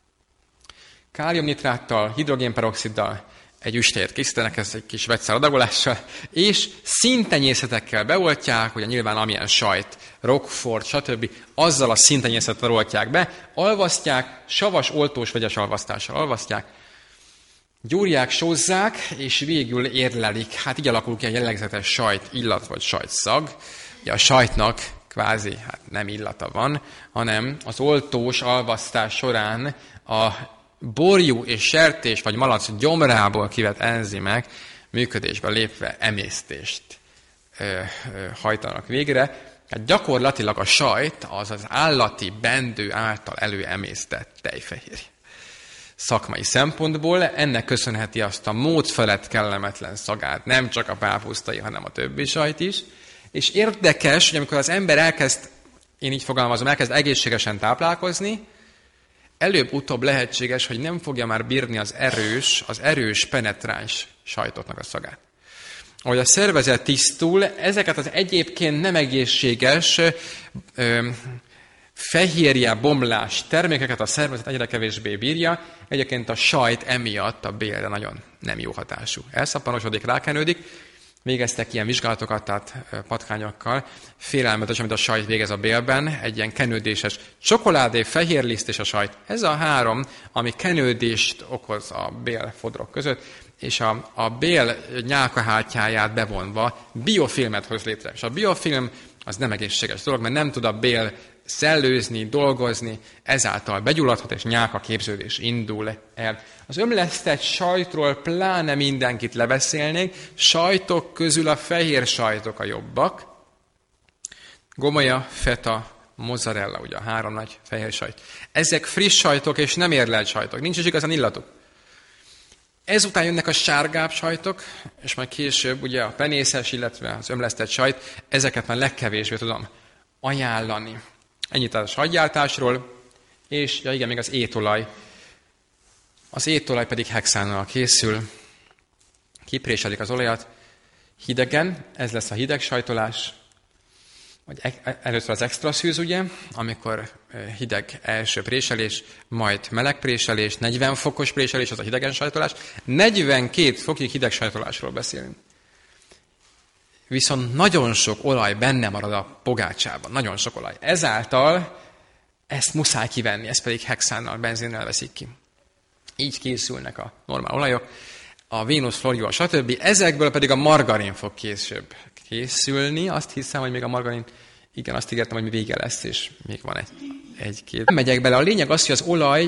káliumnitráttal, hidrogénperoxiddal, egy üstélyet készítenek, ez egy kis vegyszer adagolással, és színtenyészetekkel beoltják, ugye nyilván amilyen sajt, roquefort, stb. Azzal a színtenyészettel oltják be, alvasztják, savas, oltós, vegyes alvasztással alvasztják, gyúrják, sózzák, és végül érlelik. Hát így alakul ki a jellegzetes sajt illat vagy sajtszag. Ugye a sajtnak kvázi hát nem illata van, hanem az oltós alvasztás során a borjú és sertés vagy malac gyomrából kivett enzimek működésbe lépve emésztést ö, ö, hajtanak végre. Hát gyakorlatilag a sajt az az állati bendő által előemésztett tejfehérje. Szakmai szempontból ennek köszönheti azt a mód felett kellemetlen szagát, nem csak a pápusztai, hanem a többi sajt is. És érdekes, hogy amikor az ember elkezd, én így fogalmazom, elkezd egészségesen táplálkozni, előbb-utóbb lehetséges, hogy nem fogja már bírni az erős, az erős penetráns sajtoknak a szagát. Ahogy a szervezet tisztul, ezeket az egyébként nem egészséges ö, fehérje bomlás termékeket a szervezet egyre kevésbé bírja, egyébként a sajt emiatt a bélre nagyon nem jó hatású. Elszappaноsodik, rákenődik, végeztek ilyen vizsgálatokat, tehát patkányokkal. Félelmetes, amit a sajt végez a bélben, egy ilyen kenődéses csokoládé, fehérliszt és a sajt. Ez a három, ami kenődést okoz a bélfodrok között, és a, a bél nyálkahártyáját bevonva biofilmet hoz létre. És a biofilm az nem egészséges dolog, mert nem tud a bél szellőzni, dolgozni, ezáltal begyulladhat, és nyálka képződés indul el. Az ömlesztett sajtról pláne mindenkit lebeszélnék, sajtok közül a fehér sajtok a jobbak, gomolya, feta, mozzarella, ugye a három nagy fehér sajt. Ezek friss sajtok és nem érlelt sajtok. Nincs is igazán illatuk. Ezután jönnek a sárgább sajtok, és majd később ugye a penészes, illetve az ömlesztett sajt, ezeket már legkevésbé tudom ajánlani. Ennyit a sajtgyártásról, és ja igen, még az étolaj. Az étolaj pedig hexánnal készül. Kipréselik az olajat hidegen, ez lesz a hideg sajtolás, vagy először az extra szűz, ugye, amikor hideg első préselés, majd meleg préselés, negyven fokos préselés, az a hidegen sajtolás. negyvenkét fokig hideg sajtolásról beszélünk. Viszont nagyon sok olaj benne marad a pogácsában, nagyon sok olaj. Ezáltal ezt muszáj kivenni, ezt pedig hexánnal, benzinnel veszik ki. Így készülnek a normál olajok, a Vénusz, Floriol, stb. Ezekből pedig a margarin fog később készülni. Azt hiszem, hogy még a margarin, igen, azt ígértem, hogy vége lesz, és még van egy, egy-két. Nem megyek bele. A lényeg az, hogy az olaj